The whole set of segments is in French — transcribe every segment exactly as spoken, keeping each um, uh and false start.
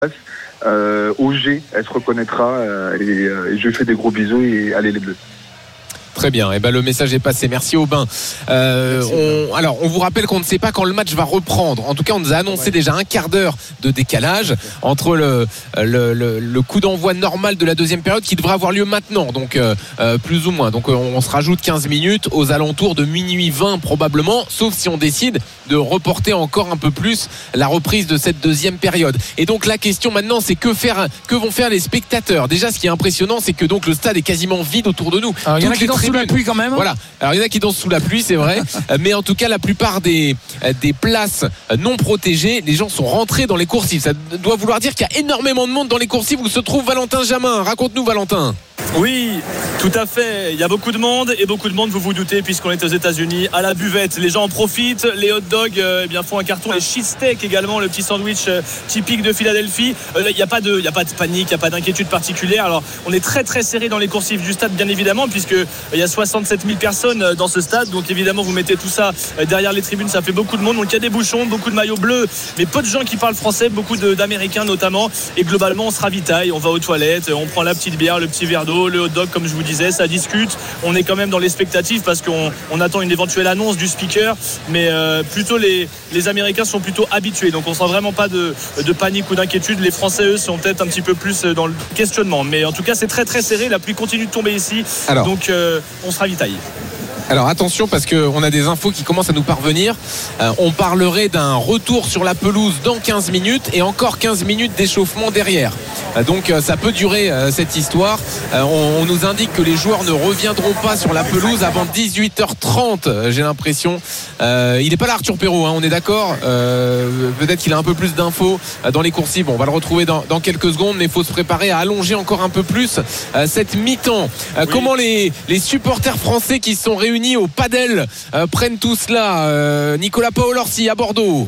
Euh, O G, elle se reconnaîtra euh, et, euh, et je lui fais des gros bisous et allez les Bleus. Très bien, et eh ben le message est passé. Merci Aubin. Euh, Merci, on, alors on vous rappelle qu'on ne sait pas quand le match va reprendre. En tout cas, on nous a annoncé ouais. déjà un quart d'heure de décalage entre le, le, le, le coup d'envoi normal de la deuxième période qui devrait avoir lieu maintenant, donc euh, plus ou moins. Donc on, on se rajoute quinze minutes aux alentours de minuit vingt probablement, sauf si on décide de reporter encore un peu plus la reprise de cette deuxième période. Et donc la question maintenant, c'est que faire, que vont faire les spectateurs. Déjà, ce qui est impressionnant, c'est que donc le stade est quasiment vide autour de nous. Alors, il y en a qui dansent sous la pluie quand même. Voilà. Alors il y en a qui dansent sous la pluie, c'est vrai, mais en tout cas la plupart des des places non protégées, les gens sont rentrés dans les coursives. Ça doit vouloir dire qu'il y a énormément de monde dans les coursives où se trouve Valentin Jamin. Raconte-nous Valentin. Oui, tout à fait. Il y a beaucoup de monde et beaucoup de monde, vous vous doutez, puisqu'on est aux États-Unis, à la buvette. Les gens en profitent. Les hot dogs euh, eh bien, font un carton. Les cheesesteaks également, le petit sandwich euh, typique de Philadelphie. Il euh, n'y a pas de, il y a pas de panique, il n'y a pas d'inquiétude particulière. Alors, on est très très serré dans les coursives du stade, bien évidemment, puisque il euh, y a soixante-sept mille personnes euh, dans ce stade. Donc évidemment, vous mettez tout ça euh, derrière les tribunes, ça fait beaucoup de monde. Donc il y a des bouchons, beaucoup de maillots bleus, mais peu de gens qui parlent français, beaucoup de, d'Américains notamment. Et globalement, on se ravitaille, on va aux toilettes, on prend la petite bière, le petit verre d'eau, le hot dog, comme je vous disais, ça discute. On est quand même dans l'expectative parce qu'on on attend une éventuelle annonce du speaker, mais euh, plutôt les, les Américains sont plutôt habitués, donc on sent vraiment pas de, de panique ou d'inquiétude. Les Français, eux, sont peut-être un petit peu plus dans le questionnement, mais en tout cas c'est très très serré, la pluie continue de tomber ici. Alors, donc euh, on se ravitaille. Alors attention parce qu'on a des infos qui commencent à nous parvenir. Euh, on parlerait d'un retour sur la pelouse dans quinze minutes et encore quinze minutes d'échauffement derrière. Euh, donc euh, ça peut durer euh, cette histoire. Euh, on, on nous indique que les joueurs ne reviendront pas sur la pelouse avant dix-huit heures trente, euh, j'ai l'impression. Euh, il n'est pas là Arthur Perrault, hein, on est d'accord. euh, Peut-être qu'il a un peu plus d'infos euh, dans les coursives. Bon, on va le retrouver dans, dans quelques secondes, mais il faut se préparer à allonger encore un peu plus euh, cette mi-temps. Euh, oui. Comment les, les supporters français qui sont réunis au padel euh, prennent tout cela. euh, Nicolas Paolorsi à Bordeaux.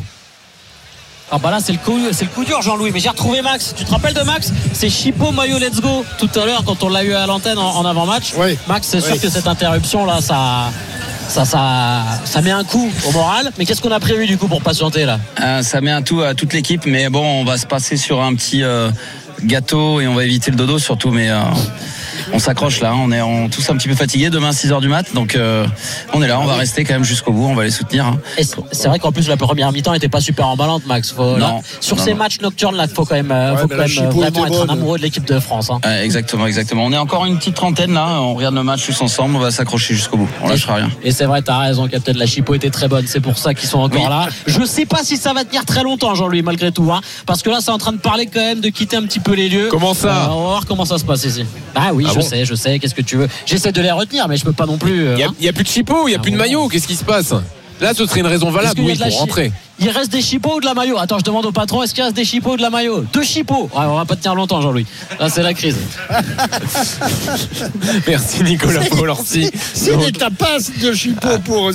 Ah bah là c'est le coup, c'est le coup dur Jean-Louis, mais j'ai retrouvé Max. Tu te rappelles de Max? C'est Chippo maillot let's go tout à l'heure quand on l'a eu à l'antenne en, en avant-match. Oui. Max, c'est oui. sûr que cette interruption là ça, ça, ça, ça met un coup au moral. Mais qu'est-ce qu'on a prévu du coup pour patienter là? euh, Ça met un coup à toute l'équipe, mais bon, on va se passer sur un petit euh, gâteau et on va éviter le dodo surtout, mais euh, on s'accroche là, on est on, tous un petit peu fatigués. Demain six heures du mat, donc euh, on est là, on va rester quand même jusqu'au bout, on va les soutenir. Hein. Et c'est, c'est vrai qu'en plus la première mi-temps était pas super emballante, Max. Faut, non, là, sur non, ces non. matchs nocturnes là, faut quand même, ouais, faut quand même vraiment être un amoureux de l'équipe de France. Hein. Ouais, exactement, exactement. On est encore une petite trentaine là, on regarde le match tous ensemble, on va s'accrocher jusqu'au bout. On lâchera rien. Et c'est vrai, t'as raison, capitaine. La Chippo était très bonne, c'est pour ça qu'ils sont encore oui. là. Je sais pas si ça va tenir très longtemps, Jean-Louis, malgré tout, hein, parce que là, c'est en train de parler quand même de quitter un petit peu les lieux. Comment ça? euh, On va voir comment ça se passe ici. Ah oui, ah je bon sais, je sais. Qu'est-ce que tu veux? J'essaie de les retenir, mais je peux pas non plus. Il euh, n'y a, a plus de Chippo, il n'y a ah plus bon. de maillot. Qu'est-ce qui se passe? Là, ce serait une raison valable oui, pour chi- rentrer. Il reste des chipots ou de la maillot? Attends, je demande au patron, est-ce qu'il reste des chipots ou de la maillot? Deux chipots. Ouais, on va pas tenir longtemps, Jean-Louis. Là, c'est la crise. Merci Nicolas Paolorsi. C'est des tapas de chipots pour.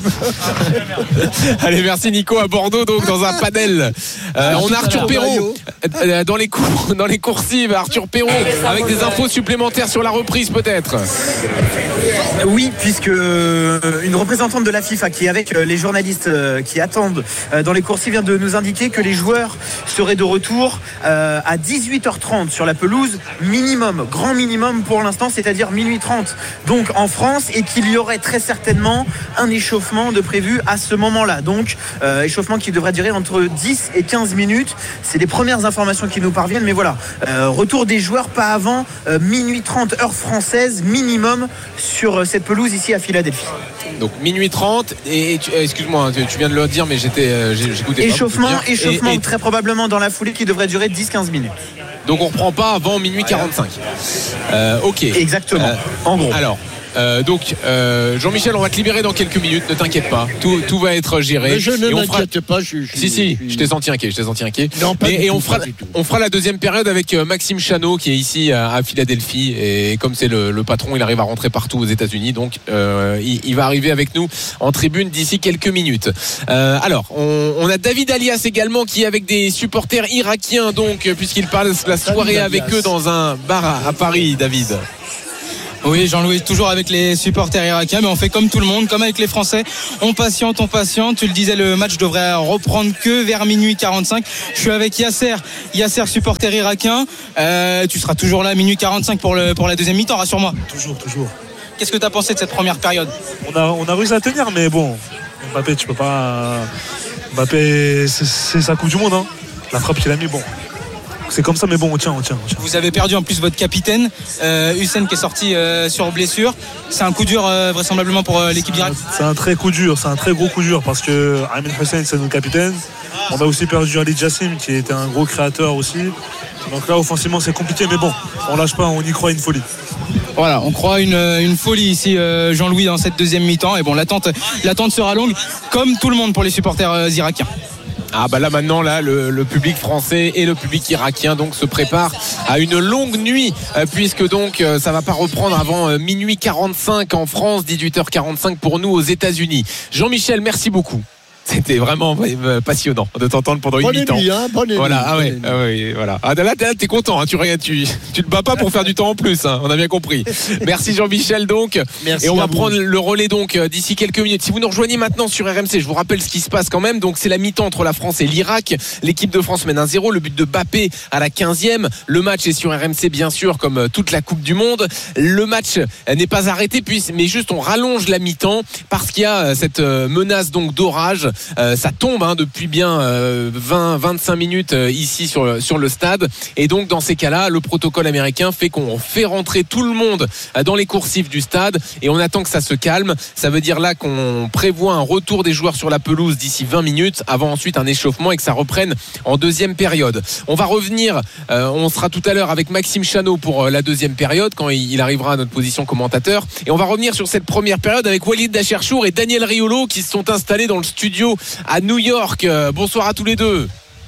Allez, merci Nico à Bordeaux, donc dans un padel. Euh, on a Arthur Perrault dans les cours, dans les coursives. Arthur Perrault avec des infos supplémentaires sur la reprise, peut-être. Oui, puisque une représentante de la FIFA qui est avec les journalistes qui attendent dans les coursives vient de nous indiquer que les joueurs seraient de retour à dix-huit heures trente sur la pelouse minimum, grand minimum pour l'instant, c'est-à-dire minuit trente donc en France, et qu'il y aurait très certainement un échauffement de prévu à ce moment-là, donc euh, échauffement qui devrait durer entre dix et quinze minutes. C'est les premières informations qui nous parviennent, mais voilà, euh, retour des joueurs pas avant euh, minuit trente heure française minimum sur cette pelouse ici à Philadelphie. Donc minuit trente et tu, excuse-moi, tu, tu viens de le dire, mais j'étais, euh, j'écoutais échauffement, pas. Échauffement, et, et... très probablement dans la foulée qui devrait durer dix à quinze minutes. Donc on reprend pas avant minuit quarante-cinq. Euh, ok. Exactement. Euh, en gros. Alors. Euh, donc euh, Jean-Michel, on va te libérer dans quelques minutes, ne t'inquiète pas, tout, tout va être géré. Mais je ne et on m'inquiète fera... pas. Je, je, si si, je, je... je t'ai senti inquiet, je t'ai senti inquiet. Non, pas et, et tout, on fera, on fera la deuxième période avec Maxime Chanot qui est ici à, à Philadelphie, et comme c'est le, le patron, il arrive à rentrer partout aux États-Unis, donc euh, il, il va arriver avec nous en tribune d'ici quelques minutes. Euh, alors, on, on a David Alias également qui est avec des supporters irakiens, donc puisqu'il passe la soirée avec eux dans un bar à, à Paris, David. Oui, Jean-Louis, toujours avec les supporters irakiens, mais on fait comme tout le monde, comme avec les Français. On patiente, on patiente. Tu le disais, le match devrait reprendre que vers minuit quarante-cinq. Je suis avec Yasser, Yasser, supporter irakien. Euh, tu seras toujours là à minuit quarante-cinq pour, le, pour la deuxième mi-temps, rassure-moi. Toujours, toujours. Qu'est-ce que tu as pensé de cette première période ? On a, on a réussi à tenir, mais bon, Mbappé, tu peux pas. Mbappé, c'est, c'est sa Coupe du Monde, hein. La frappe qu'il a mis, bon. C'est comme ça, mais bon, on tient, on tient, on tient. Vous avez perdu en plus votre capitaine, euh, Hussein, qui est sorti euh, sur blessure. C'est un coup dur, euh, vraisemblablement, pour euh, l'équipe d'Irak. C'est un très coup dur, c'est un très gros coup dur parce que Amin Hussein, c'est notre capitaine. On a aussi perdu Ali Jassim, qui était un gros créateur aussi. Donc là, offensivement, c'est compliqué, mais bon, on lâche pas, on y croit, une folie. Voilà, on croit une, une folie ici, euh, Jean-Louis, dans cette deuxième mi-temps. Et bon, l'attente, l'attente sera longue, comme tout le monde pour les supporters euh, irakiens. Ah bah là maintenant là le, le public français et le public irakien donc se préparent à une longue nuit euh, puisque donc euh, ça va pas reprendre avant euh, minuit quarante-cinq en France, dix-huit heures quarante-cinq pour nous aux États-Unis. Jean-Michel, merci beaucoup. C'était vraiment passionnant de t'entendre pendant bonne une mi-temps. Nuit, hein, bonne voilà, nuit, ah ouais, ah ouais, voilà. Ah là, là t'es content, hein, tu regardes, tu, tu te bats pas pour faire du temps en plus, hein, on a bien compris. Merci Jean-Michel donc. Merci et on va vous. prendre le relais donc d'ici quelques minutes. Si vous nous rejoignez maintenant sur R M C, je vous rappelle ce qui se passe quand même. Donc c'est la mi-temps entre la France et l'Irak. L'équipe de France mène un zéro. Le but de Mbappé à la quinzième. Le match est sur R M C bien sûr, comme toute la Coupe du Monde. Le match n'est pas arrêté, puis, mais juste on rallonge la mi-temps parce qu'il y a cette menace donc d'orage. Euh, ça tombe Hein, depuis bien euh, vingt à vingt-cinq minutes euh, ici sur, sur le stade, et donc dans ces cas-là le protocole américain fait qu'on fait rentrer tout le monde euh, dans les coursives du stade et on attend que ça se calme. Ça veut dire là qu'on prévoit un retour des joueurs sur la pelouse d'ici vingt minutes avant ensuite un échauffement et que ça reprenne en deuxième période. On va revenir, euh, on sera tout à l'heure avec Maxime Chanot pour euh, la deuxième période quand il, il arrivera à notre position commentateur, et on va revenir sur cette première période avec Walid Dacherchour et Daniel Riolo qui se sont installés dans le studio à New York. York. Bonsoir à tous les deux.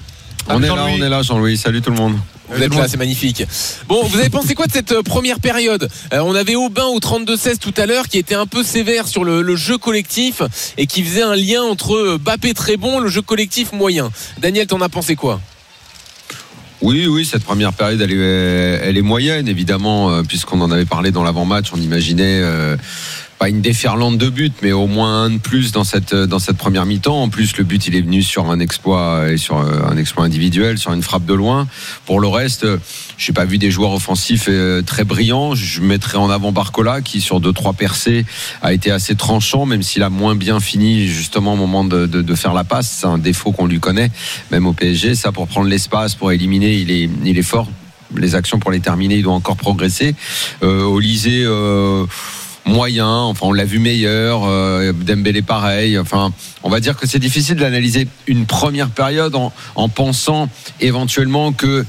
On est là, on est là, Jean-Louis. Salut tout le monde. Vous êtes là, c'est magnifique. Bon, vous avez pensé quoi de cette première période ? euh, On avait Aubin au trente-deux seize tout à l'heure qui était un peu sévère sur le, le jeu collectif et qui faisait un lien entre Mbappé très bon, le jeu collectif moyen. Daniel, t'en as pensé quoi ? Oui, oui, cette première période, elle est, elle est moyenne, évidemment, puisqu'on en avait parlé dans l'avant-match. On imaginait euh, pas une déferlante de buts, mais au moins un de plus dans cette dans cette première mi-temps. En plus, le but, il est venu sur un exploit et sur un exploit individuel, sur une frappe de loin. Pour le reste, je n'ai pas vu des joueurs offensifs très brillants. Je mettrais en avant Barcola, qui sur deux trois percées a été assez tranchant, même s'il a moins bien fini justement au moment de, de, de faire la passe. C'est un défaut qu'on lui connaît, même au P S G. Ça, pour prendre l'espace, pour éliminer, il est il est fort. Les actions pour les terminer, il doit encore progresser. Euh, Olysée. Euh, moyen, enfin on l'a vu meilleur, euh, Dembélé pareil, enfin on va dire que c'est difficile d'analyser une première période en, en pensant éventuellement que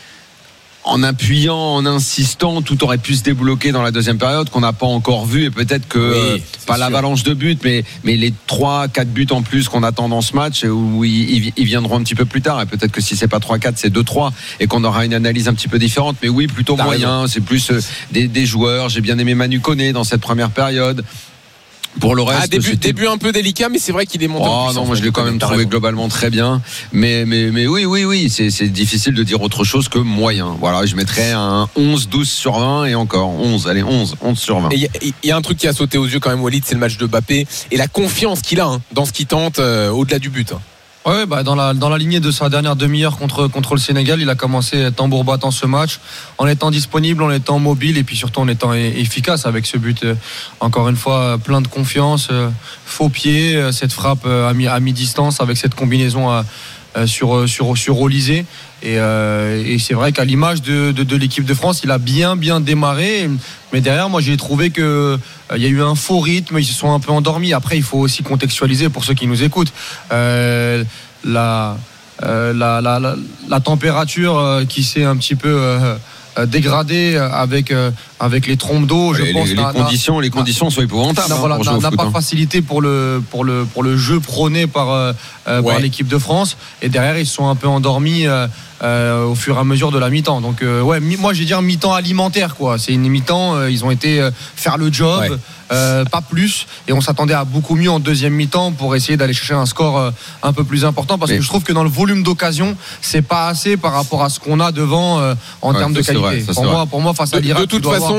en appuyant, en insistant, tout aurait pu se débloquer dans la deuxième période qu'on n'a pas encore vu, et peut-être que oui, pas sûr. L'avalanche de buts, mais, mais les trois quatre buts en plus qu'on attend dans ce match, où ils, ils viendront un petit peu plus tard, et peut-être que si c'est pas trois quatre, c'est deux trois, et qu'on aura une analyse un petit peu différente. Mais oui, plutôt T'as moyen, raison. C'est plus des, des joueurs. J'ai bien aimé Manu Koné dans cette première période. Pour le reste, ah, début, début un peu délicat, mais c'est vrai qu'il est monté. Oh non, moi je l'ai quand même trouvé globalement très bien. Mais, mais, mais oui, oui, oui, c'est, c'est difficile de dire autre chose que moyen. Voilà, je mettrais un onze douze sur vingt et encore onze. Allez, onze, onze sur vingt. Il y, y a un truc qui a sauté aux yeux quand même, Walid, c'est le match de Mbappé et la confiance qu'il a hein, dans ce qu'il tente euh, au-delà du but. Hein. Ouais, bah dans la dans la lignée de sa dernière demi-heure contre contre le Sénégal, il a commencé tambour battant ce match, en étant disponible, en étant mobile et puis surtout en étant efficace avec ce but. Encore une fois, plein de confiance, faux pied, cette frappe à mi à mi-distance avec cette combinaison à, sur sur sur Olysée. Et, euh, et c'est vrai qu'à l'image de, de, de l'équipe de France, il a bien bien démarré. Mais derrière, moi, j'ai trouvé que euh, il y a eu un faux rythme. Ils se sont un peu endormis. Après, il faut aussi contextualiser pour ceux qui nous écoutent. Euh, la, euh, la, la, la, la température euh, qui s'est un petit peu euh, dégradée avec euh, avec les trompes d'eau. Je les, pense les, n'a, les conditions, n'a, les conditions sont épouvantables. N'a, hein, voilà, n'a, n'a foot, pas hein. facilité pour le pour le pour le pour le jeu prôné par euh, ouais. par l'équipe de France. Et derrière, ils se sont un peu endormis. Euh, Euh, au fur et à mesure de la mi-temps. Donc euh, ouais, mi- moi je vais dire mi-temps alimentaire quoi. C'est une mi-temps, euh, ils ont été euh, faire le job, ouais. euh, pas plus. Et on s'attendait à beaucoup mieux en deuxième mi-temps pour essayer d'aller chercher un score euh, un peu plus important parce Mais... que je trouve que dans le volume d'occasion, c'est pas assez par rapport à ce qu'on a devant euh, en ouais, termes de qualité. Vrai, pour moi, pour moi face à l'Irak, de toute façon. Avoir...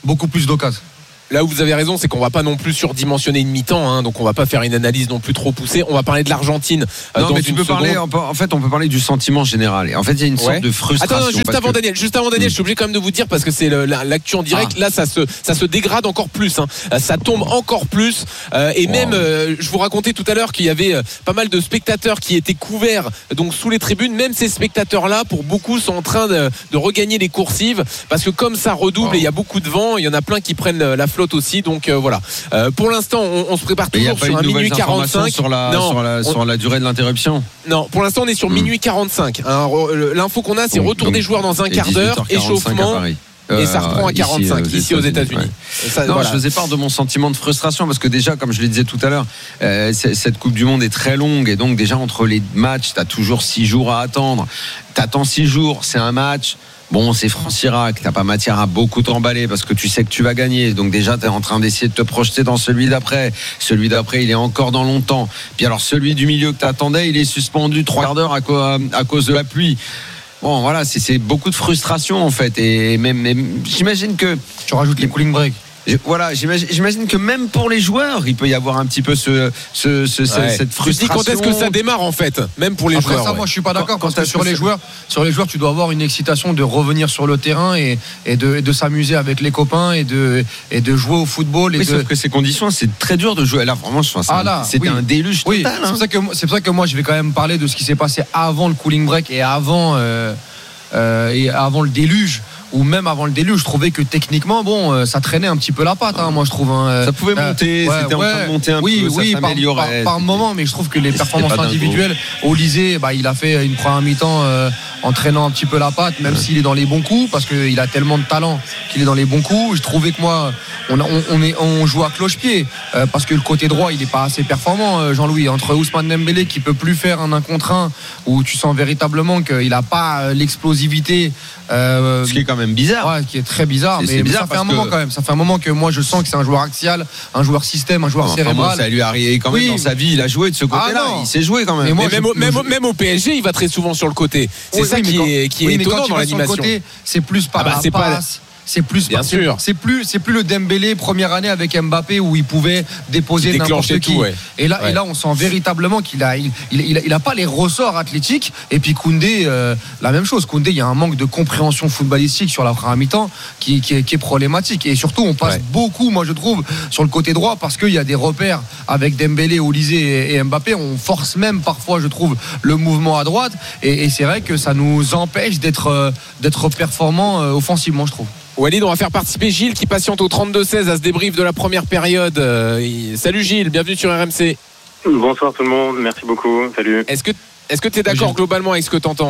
beaucoup plus d'occasions. Là où vous avez raison, c'est qu'on va pas non plus surdimensionner une mi-temps, hein, donc on va pas faire une analyse non plus trop poussée. On va parler de l'Argentine. Euh, non, dans mais une tu peux seconde. parler. En fait, on peut parler du sentiment général. Et en fait, il y a une sorte ouais. de frustration. Attends, non, juste avant que... Daniel, juste avant Daniel, mmh. je suis obligé quand même de vous dire parce que c'est le, l'actu en direct. Ah. Là, ça se, ça se dégrade encore plus. Hein. Ça tombe encore plus. Euh, et wow. même, euh, je vous racontais tout à l'heure qu'il y avait euh, pas mal de spectateurs qui étaient couverts donc sous les tribunes. Même ces spectateurs-là, pour beaucoup, sont en train de, de regagner les coursives parce que comme ça redouble wow. et il y a beaucoup de vent, il y en a plein qui prennent la flotte aussi. Donc euh, voilà. Euh, pour l'instant, on, on se prépare toujours sur un minuit quarante-cinq. Sur la, non, sur, la, on... sur la durée de l'interruption. Non, pour l'instant, on est sur mmh. minuit quarante-cinq. Hein, l'info qu'on a, c'est donc, retour donc, des joueurs dans un quart d'heure, échauffement. Euh, et ça reprend à quarante-cinq ici, ici aux États-Unis. Ouais. Ça, non, voilà. Je faisais part de mon sentiment de frustration parce que déjà, comme je le disais tout à l'heure, euh, cette Coupe du Monde est très longue et donc déjà entre les matchs, t'as toujours six jours à attendre. T'attends six jours, c'est un match. Bon, c'est France-Irak, t'as pas matière à beaucoup t'emballer parce que tu sais que tu vas gagner. Donc déjà, t'es en train d'essayer de te projeter dans celui d'après. Celui d'après, il est encore dans longtemps. Puis alors, celui du milieu que t'attendais, il est suspendu trois quarts d'heure à, co- à cause de la pluie. Bon, voilà, c'est, c'est beaucoup de frustration en fait. Et même, même j'imagine que... Tu rajoutes les cooling breaks. Voilà, j'imagine, j'imagine que même pour les joueurs, il peut y avoir un petit peu ce, ce, ce, ouais. cette frustration. Tu dis quand est-ce que ça démarre en fait, même pour les Après joueurs. Ça, ouais. moi, je suis pas d'accord quand, parce que sur les joueurs, sur les joueurs, tu dois avoir une excitation de revenir sur le terrain et, et de, et de s'amuser avec les copains et de, et de jouer au football. Et oui, de... sauf que ces conditions, c'est très dur de jouer. Là, vraiment, je pense ah, là, c'était oui. un déluge oui. total. C'est, hein. pour ça que, c'est pour ça que moi, je vais quand même parler de ce qui s'est passé avant le cooling break et avant, euh, euh, et avant le déluge. Ou même avant le déluge, je trouvais que techniquement, bon, euh, ça traînait un petit peu la patte, hein, moi je trouve. Hein, ça pouvait euh, monter, ouais, c'était ouais, en train de monter un oui, peu, oui, ça s'améliorait. Par, par, par moment, mais je trouve que les performances individuelles, Olysée, bah, il a fait une première mi-temps euh, en traînant un petit peu la patte, même ouais. s'il est dans les bons coups, parce qu'il a tellement de talent qu'il est dans les bons coups. Je trouvais que moi, on, on, on, est, on joue à cloche-pied, euh, parce que le côté droit, il n'est pas assez performant, euh, Jean-Louis. Entre Ousmane Dembélé qui peut plus faire un un contre un, où tu sens véritablement qu'il n'a pas l'explosivité. Euh, Ce qui est quand même bizarre. Ouais, qui est très bizarre, c'est, mais, c'est bizarre mais ça fait un moment que... quand même. Ça fait un moment que moi je sens que c'est un joueur axial, un joueur système, un joueur enfin, cérébral. Bon, ça lui arrive quand même oui. dans sa vie. Il a joué de ce côté-là. Ah, il s'est joué quand même. Mais moi, mais même, je... même, même au P S G, il va très souvent sur le côté. C'est oui, ça oui, qui quand... est, qui est oui, étonnant dans l'animation. Côté, c'est plus par ah bah, la c'est passe. Pas... C'est plus, bien c'est, sûr. C'est plus, c'est plus le Dembélé première année avec Mbappé où il pouvait déposer n'importe qui. Tout, ouais. Et là, ouais. et là, on sent véritablement qu'il a, il, il, il, a, il a pas les ressorts athlétiques. Et puis Koundé, euh, la même chose. Koundé, il y a un manque de compréhension footballistique sur la première mi-temps qui, qui, est, qui est problématique. Et surtout, on passe ouais. beaucoup, moi je trouve, sur le côté droit parce qu'il y a des repères avec Dembélé, Olysée et, et Mbappé. On force même parfois, je trouve, le mouvement à droite. Et, et c'est vrai que ça nous empêche d'être, euh, d'être performants euh, offensivement, je trouve. Walid, on va faire participer Gilles qui patiente au trente-deux seize à ce débrief de la première période. Euh, salut Gilles, bienvenue sur R M C. Bonsoir tout le monde, merci beaucoup, salut. Est-ce que est-ce que tu es d'accord Gilles. globalement avec ce que tu entends ?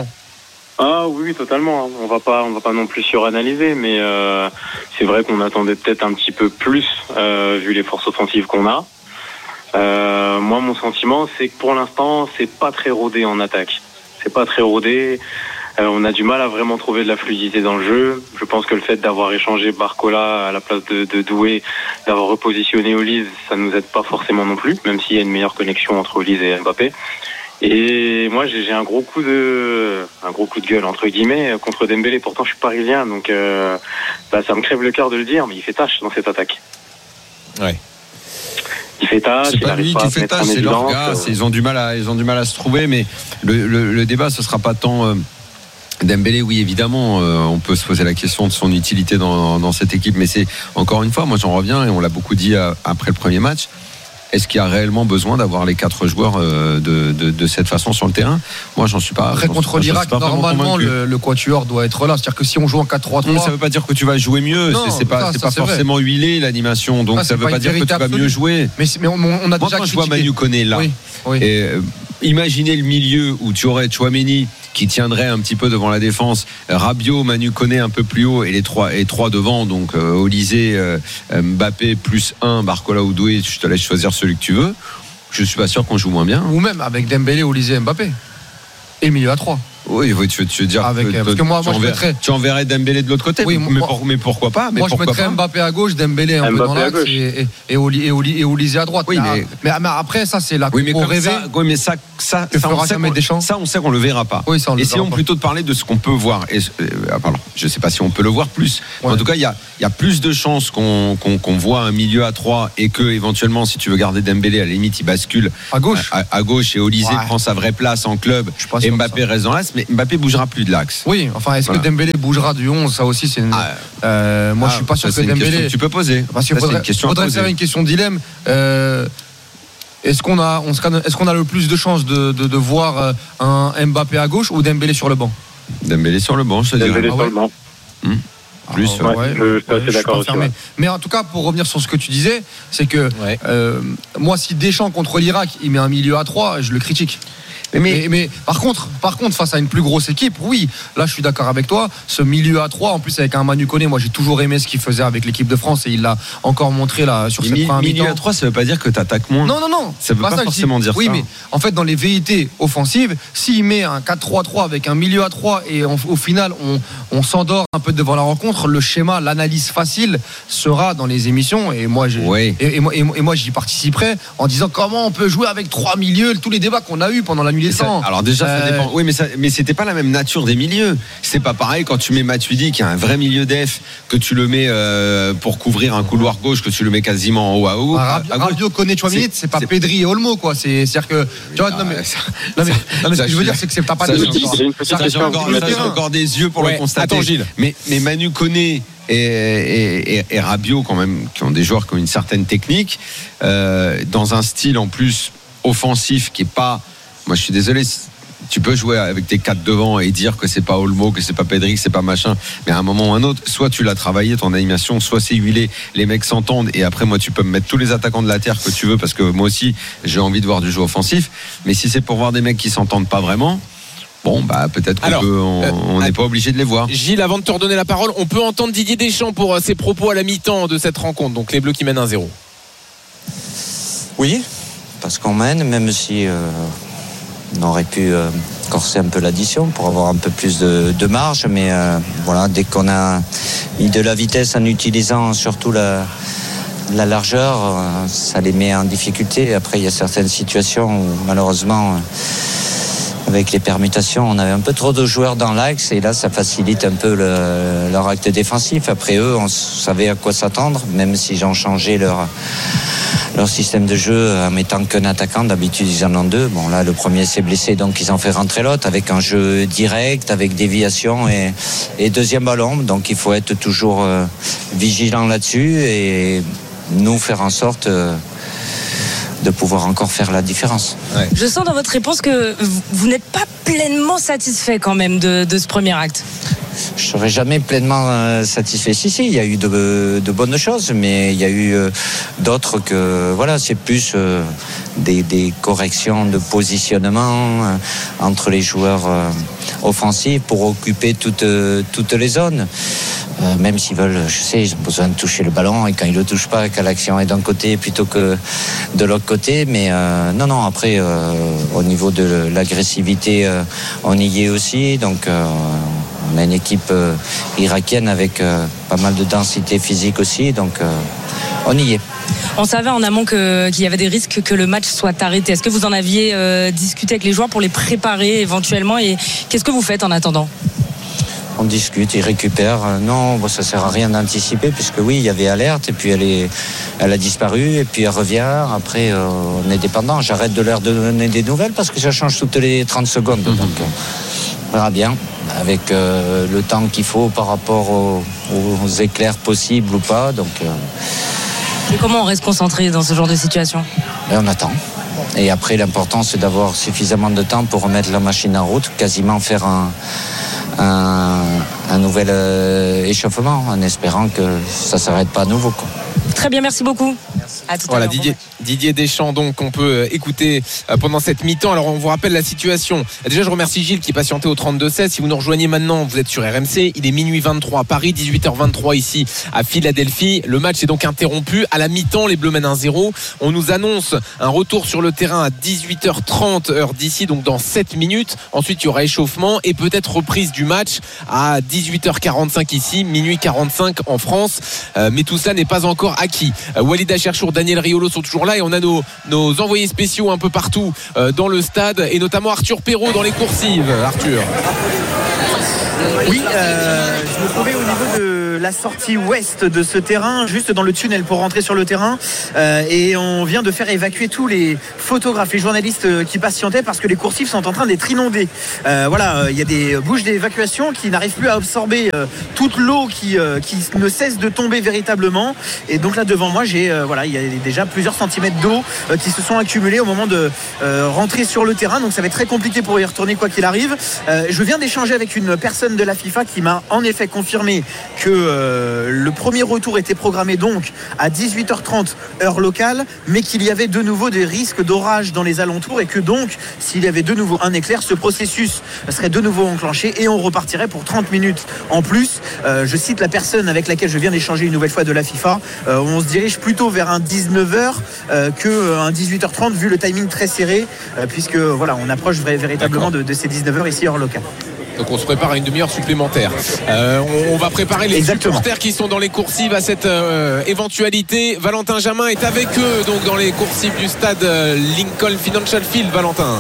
Ah oui, oui, totalement. On va pas, on va pas non plus suranalyser, mais euh, c'est vrai qu'on attendait peut-être un petit peu plus euh, vu les forces offensives qu'on a. Euh, moi, mon sentiment, c'est que pour l'instant, c'est pas très rodé en attaque. C'est pas très rodé. Euh, on a du mal à vraiment trouver de la fluidité dans le jeu. Je pense que le fait d'avoir échangé Barcola à la place de, de Doué, d'avoir repositionné Olise, ça nous aide pas forcément non plus, même s'il y a une meilleure connexion entre Olise et Mbappé. Et moi, j'ai, j'ai un gros coup de, un gros coup de gueule entre guillemets contre Dembélé. Pourtant, je suis parisien, donc euh, bah, ça me crève le cœur de le dire, mais il fait tâche dans cette attaque. Ouais. Il fait tâche, c'est il pas lui qui fait tâche, c'est leur gars. C'est, ils ont du mal à, ils ont du mal à se trouver, mais le, le, le débat, ce sera pas tant. Euh, Dembélé, oui, évidemment, euh, on peut se poser la question de son utilité dans, dans cette équipe, mais c'est encore une fois, moi j'en reviens et on l'a beaucoup dit à, après le premier match. Est-ce qu'il y a réellement besoin d'avoir les quatre joueurs euh, de, de, de cette façon sur le terrain ? Moi, j'en suis pas. Après, contre l'Irak, normalement, le, le quatuor doit être là. C'est-à-dire que si on joue en quatre trois trois. Non, ça veut pas dire que tu vas jouer mieux. Non, c'est, c'est pas, ça, c'est ça, pas c'est forcément vrai. Huilé l'animation. Donc, ah, ça veut pas, pas dire que tu vas absolue. Mieux jouer. Mais, mais on, on a Moi, déjà quand je vois Manu Koné là, oui, oui. Et, euh, imaginez le milieu où tu aurais Tchouaméni qui tiendrait un petit peu devant la défense, Rabiot, Manu Koné un peu plus haut et les trois et trois devant, donc euh, Olysée, euh, Mbappé plus un, Barcola ou Doué, je te laisse choisir celui que tu veux. Je suis pas sûr qu'on joue moins bien. Ou même avec Dembélé, Olysée, Mbappé. Et le milieu à trois. Oui, oui, tu, tu veux dire avec, que, parce que moi, tu, moi enverrais, je mettrais, tu enverrais Dembélé de l'autre côté. Oui, mais, moi, pour, mais pourquoi pas mais Moi, pourquoi je mettrais pas Mbappé à gauche, Dembélé un Mbappé peu dans l'axe et, et, et, Oli, et, Oli, et Olysée à droite. Oui, mais, mais, mais après, ça, c'est la oui, mais pour rêver. Ça, oui, mais ça, ça, que ça, fera on sait Deschamps. ça, on sait qu'on le verra pas. Oui, ça, on le Essayons verra plutôt de parler de ce qu'on peut voir. Et, euh, pardon, je sais pas si on peut le voir plus. Ouais. En tout cas, il y a, il y a plus de chances qu'on, qu'on, qu'on voit un milieu à trois et que éventuellement, si tu veux garder Dembélé, à la limite, il bascule à gauche, à, à gauche et Olysée ouais. prend sa vraie place en club. Et Mbappé reste dans l'axe, mais Mbappé bougera plus de l'axe. Oui, enfin, est-ce voilà. que Dembélé bougera du onze? Ça aussi, c'est une. Ah, euh, moi, ah, je suis pas sûr que Dembélé. Que tu peux poser. Parce qu'il faudrait, une faudrait faire une question de dilemme. Euh, Est-ce qu'on a, on, est-ce qu'on a le plus de chances de, de, de voir un Mbappé à gauche ou Dembélé sur le banc? Dembélé sur le banc, je te dirais. Dembélé ah, sur ouais. le banc. Hum. Plus, ah, ouais, ouais, je, je suis assez je d'accord suis aussi. Ouais. Mais en tout cas, pour revenir sur ce que tu disais, c'est que ouais. euh, moi, si Deschamps contre l'Irak, il met un milieu à trois, je le critique. Mais, mais, mais par contre, par contre, face à une plus grosse équipe, oui, là je suis d'accord avec toi. Ce milieu à trois, en plus avec un Manu Koné, moi j'ai toujours aimé ce qu'il faisait avec l'équipe de France et il l'a encore montré là sur cette première mi-temps. Milieu à trois, ça veut pas dire que tu attaques moins. Non, non, non. Ça veut pas, pas forcément dire oui, ça. Oui, mais en fait, dans les velléités offensives, s'il met un quatre trois trois avec un milieu à trois et on, au final on, on s'endort un peu devant la rencontre, le schéma, l'analyse facile sera dans les émissions et moi, oui. et, et, moi, et, et moi j'y participerai en disant comment on peut jouer avec trois milieux, tous les débats qu'on a eu pendant la nuit des temps. Alors déjà, ça dépend. Oui, mais, ça, mais c'était pas la même nature des milieux. C'est pas pareil quand tu mets Matuidi, qui est un vrai milieu def, que tu le mets euh, pour couvrir un couloir gauche, que tu le mets quasiment en haut à haut. Ah, Rabiot connaît Chouamini, c'est, c'est pas c'est... Pedri et Olmo, quoi. C'est, c'est-à-dire que. Tu vois, non, mais, non, mais, non, mais ce que je veux dire, c'est que c'est pas pas de. J'ai encore, encore des yeux pour ouais, le constater. Attends, Gilles. Mais, mais Manu Koné. Et, et, et, et Rabiot, quand même, qui ont des joueurs qui ont une certaine technique, euh, dans un style en plus offensif qui est pas. Moi, je suis désolé. Tu peux jouer avec tes quatre devant et dire que c'est pas Olmo, que c'est pas Pedri, que c'est pas machin, mais à un moment ou un autre, soit tu l'as travaillé ton animation, soit c'est huilé, les mecs s'entendent et après moi tu peux me mettre tous les attaquants de la terre que tu veux parce que moi aussi j'ai envie de voir du jeu offensif, mais si c'est pour voir des mecs qui s'entendent pas vraiment, bon bah peut-être qu'on Alors, peut, on n'est euh, pas obligé de les voir. Gilles, avant de te redonner la parole, on peut entendre Didier Deschamps pour ses propos à la mi-temps de cette rencontre, donc les Bleus qui mènent un zéro. Oui, parce qu'on mène, même si euh, on aurait pu euh, corser un peu l'addition pour avoir un peu plus de, de marge, mais euh, voilà, dès qu'on a mis de la vitesse en utilisant surtout la, la largeur, euh, ça les met en difficulté. Après, il y a certaines situations où malheureusement, euh, avec les permutations, on avait un peu trop de joueurs dans l'axe et là, ça facilite un peu le, leur acte défensif. Après eux, on savait à quoi s'attendre, même s'ils ont changé leur... leur système de jeu en mettant qu'un attaquant. D'habitude ils en ont deux. Bon là le premier s'est blessé donc ils ont fait rentrer l'autre avec un jeu direct, avec déviation et, et deuxième ballon, donc il faut être toujours euh, vigilant là-dessus et nous faire en sorte euh, de pouvoir encore faire la différence. Ouais. Je sens dans votre réponse que vous n'êtes pas pleinement satisfait quand même de, de ce premier acte. Je ne serai jamais pleinement euh, satisfait. Si, si, il y a eu de, de bonnes choses, mais il y a eu euh, d'autres que, voilà, c'est plus euh, des, des corrections de positionnement euh, entre les joueurs euh, offensifs pour occuper toutes, euh, toutes les zones. Euh, même s'ils veulent, je sais, ils ont besoin de toucher le ballon et quand ils ne le touchent pas, quand l'action est d'un côté plutôt que de l'autre côté. Mais euh, non, non, après, euh, au niveau de l'agressivité, euh, on y est aussi. Donc, euh, on a une équipe euh, irakienne avec euh, pas mal de densité physique aussi, donc euh, on y est. On savait en amont que, qu'il y avait des risques que le match soit arrêté. Est-ce que vous en aviez euh, discuté avec les joueurs pour les préparer éventuellement et qu'est-ce que vous faites en attendant ? On discute, ils récupèrent. Non, bon, ça ne sert à rien d'anticiper puisque oui, il y avait alerte et puis elle, est, elle a disparu et puis elle revient. Après, euh, on est dépendant. J'arrête de leur donner des nouvelles parce que ça change toutes les trente secondes. Mm-hmm. Donc, on verra bien avec euh, le temps qu'il faut par rapport aux, aux éclairs possibles ou pas. Donc, euh... et comment on reste concentré dans ce genre de situation ? Et on attend. Et après, l'important, c'est d'avoir suffisamment de temps pour remettre la machine en route, quasiment faire un, un, un nouvel euh, échauffement, en espérant que ça ne s'arrête pas à nouveau, quoi. Très bien, merci beaucoup. À tout voilà, à l'heure. Didier, Didier Deschamps, donc, qu'on peut écouter pendant cette mi-temps. Alors, on vous rappelle la situation. Déjà, je remercie Gilles qui patientait au trente-deux seize. Si vous nous rejoignez maintenant, vous êtes sur R M C. Il est minuit vingt-trois à Paris, dix-huit heures vingt-trois ici à Philadelphie. Le match est donc interrompu. À la mi-temps, les Bleus mènent un zéro. On nous annonce un retour sur le terrain à dix-huit heures trente heure d'ici, donc dans sept minutes. Ensuite, il y aura échauffement et peut-être reprise du match à dix-huit heures quarante-cinq ici, minuit quarante-cinq en France. Euh, mais tout cela n'est pas encore acquis. Euh, Walid Acharchour, Daniel Riolo sont toujours là et on a nos, nos envoyés spéciaux un peu partout euh, dans le stade et notamment Arthur Perrault dans les coursives. Arthur. Oui, euh, je me trouvais au niveau de la sortie ouest de ce terrain, juste dans le tunnel pour rentrer sur le terrain. Euh, et on vient de faire évacuer tous les photographes, les journalistes qui patientaient parce que les coursives sont en train d'être inondées. Euh, voilà, il y a des bouches d'évacuation qui n'arrivent plus à absorber euh, toute l'eau qui, euh, qui ne cesse de tomber véritablement. Et donc là devant moi, j'ai euh, voilà, il y a déjà plusieurs centimètres d'eau euh, qui se sont accumulés au moment de euh, rentrer sur le terrain. Donc ça va être très compliqué pour y retourner quoi qu'il arrive. Euh, je viens d'échanger avec une personne de la FIFA qui m'a en effet confirmé que euh, le premier retour était programmé donc à dix-huit heures trente heure locale, mais qu'il y avait de nouveau des risques d'orage dans les alentours et que donc s'il y avait de nouveau un éclair, ce processus serait de nouveau enclenché et on repartirait pour trente minutes en plus. Euh, je cite la personne avec laquelle je viens d'échanger une nouvelle fois de la FIFA. Euh, on se dirige plutôt vers un dix-neuf heures euh, qu'un dix-huit heures trente vu le timing très serré euh, puisque voilà, on approche véritablement de, de ces dix-neuf heures ici hors locale. Donc on se prépare à une demi-heure supplémentaire. Euh, on, on va préparer les Exactement. supporters qui sont dans les coursives à cette euh, éventualité. Valentin Jamin est avec eux donc dans les coursives du stade euh, Lincoln Financial Field. Valentin.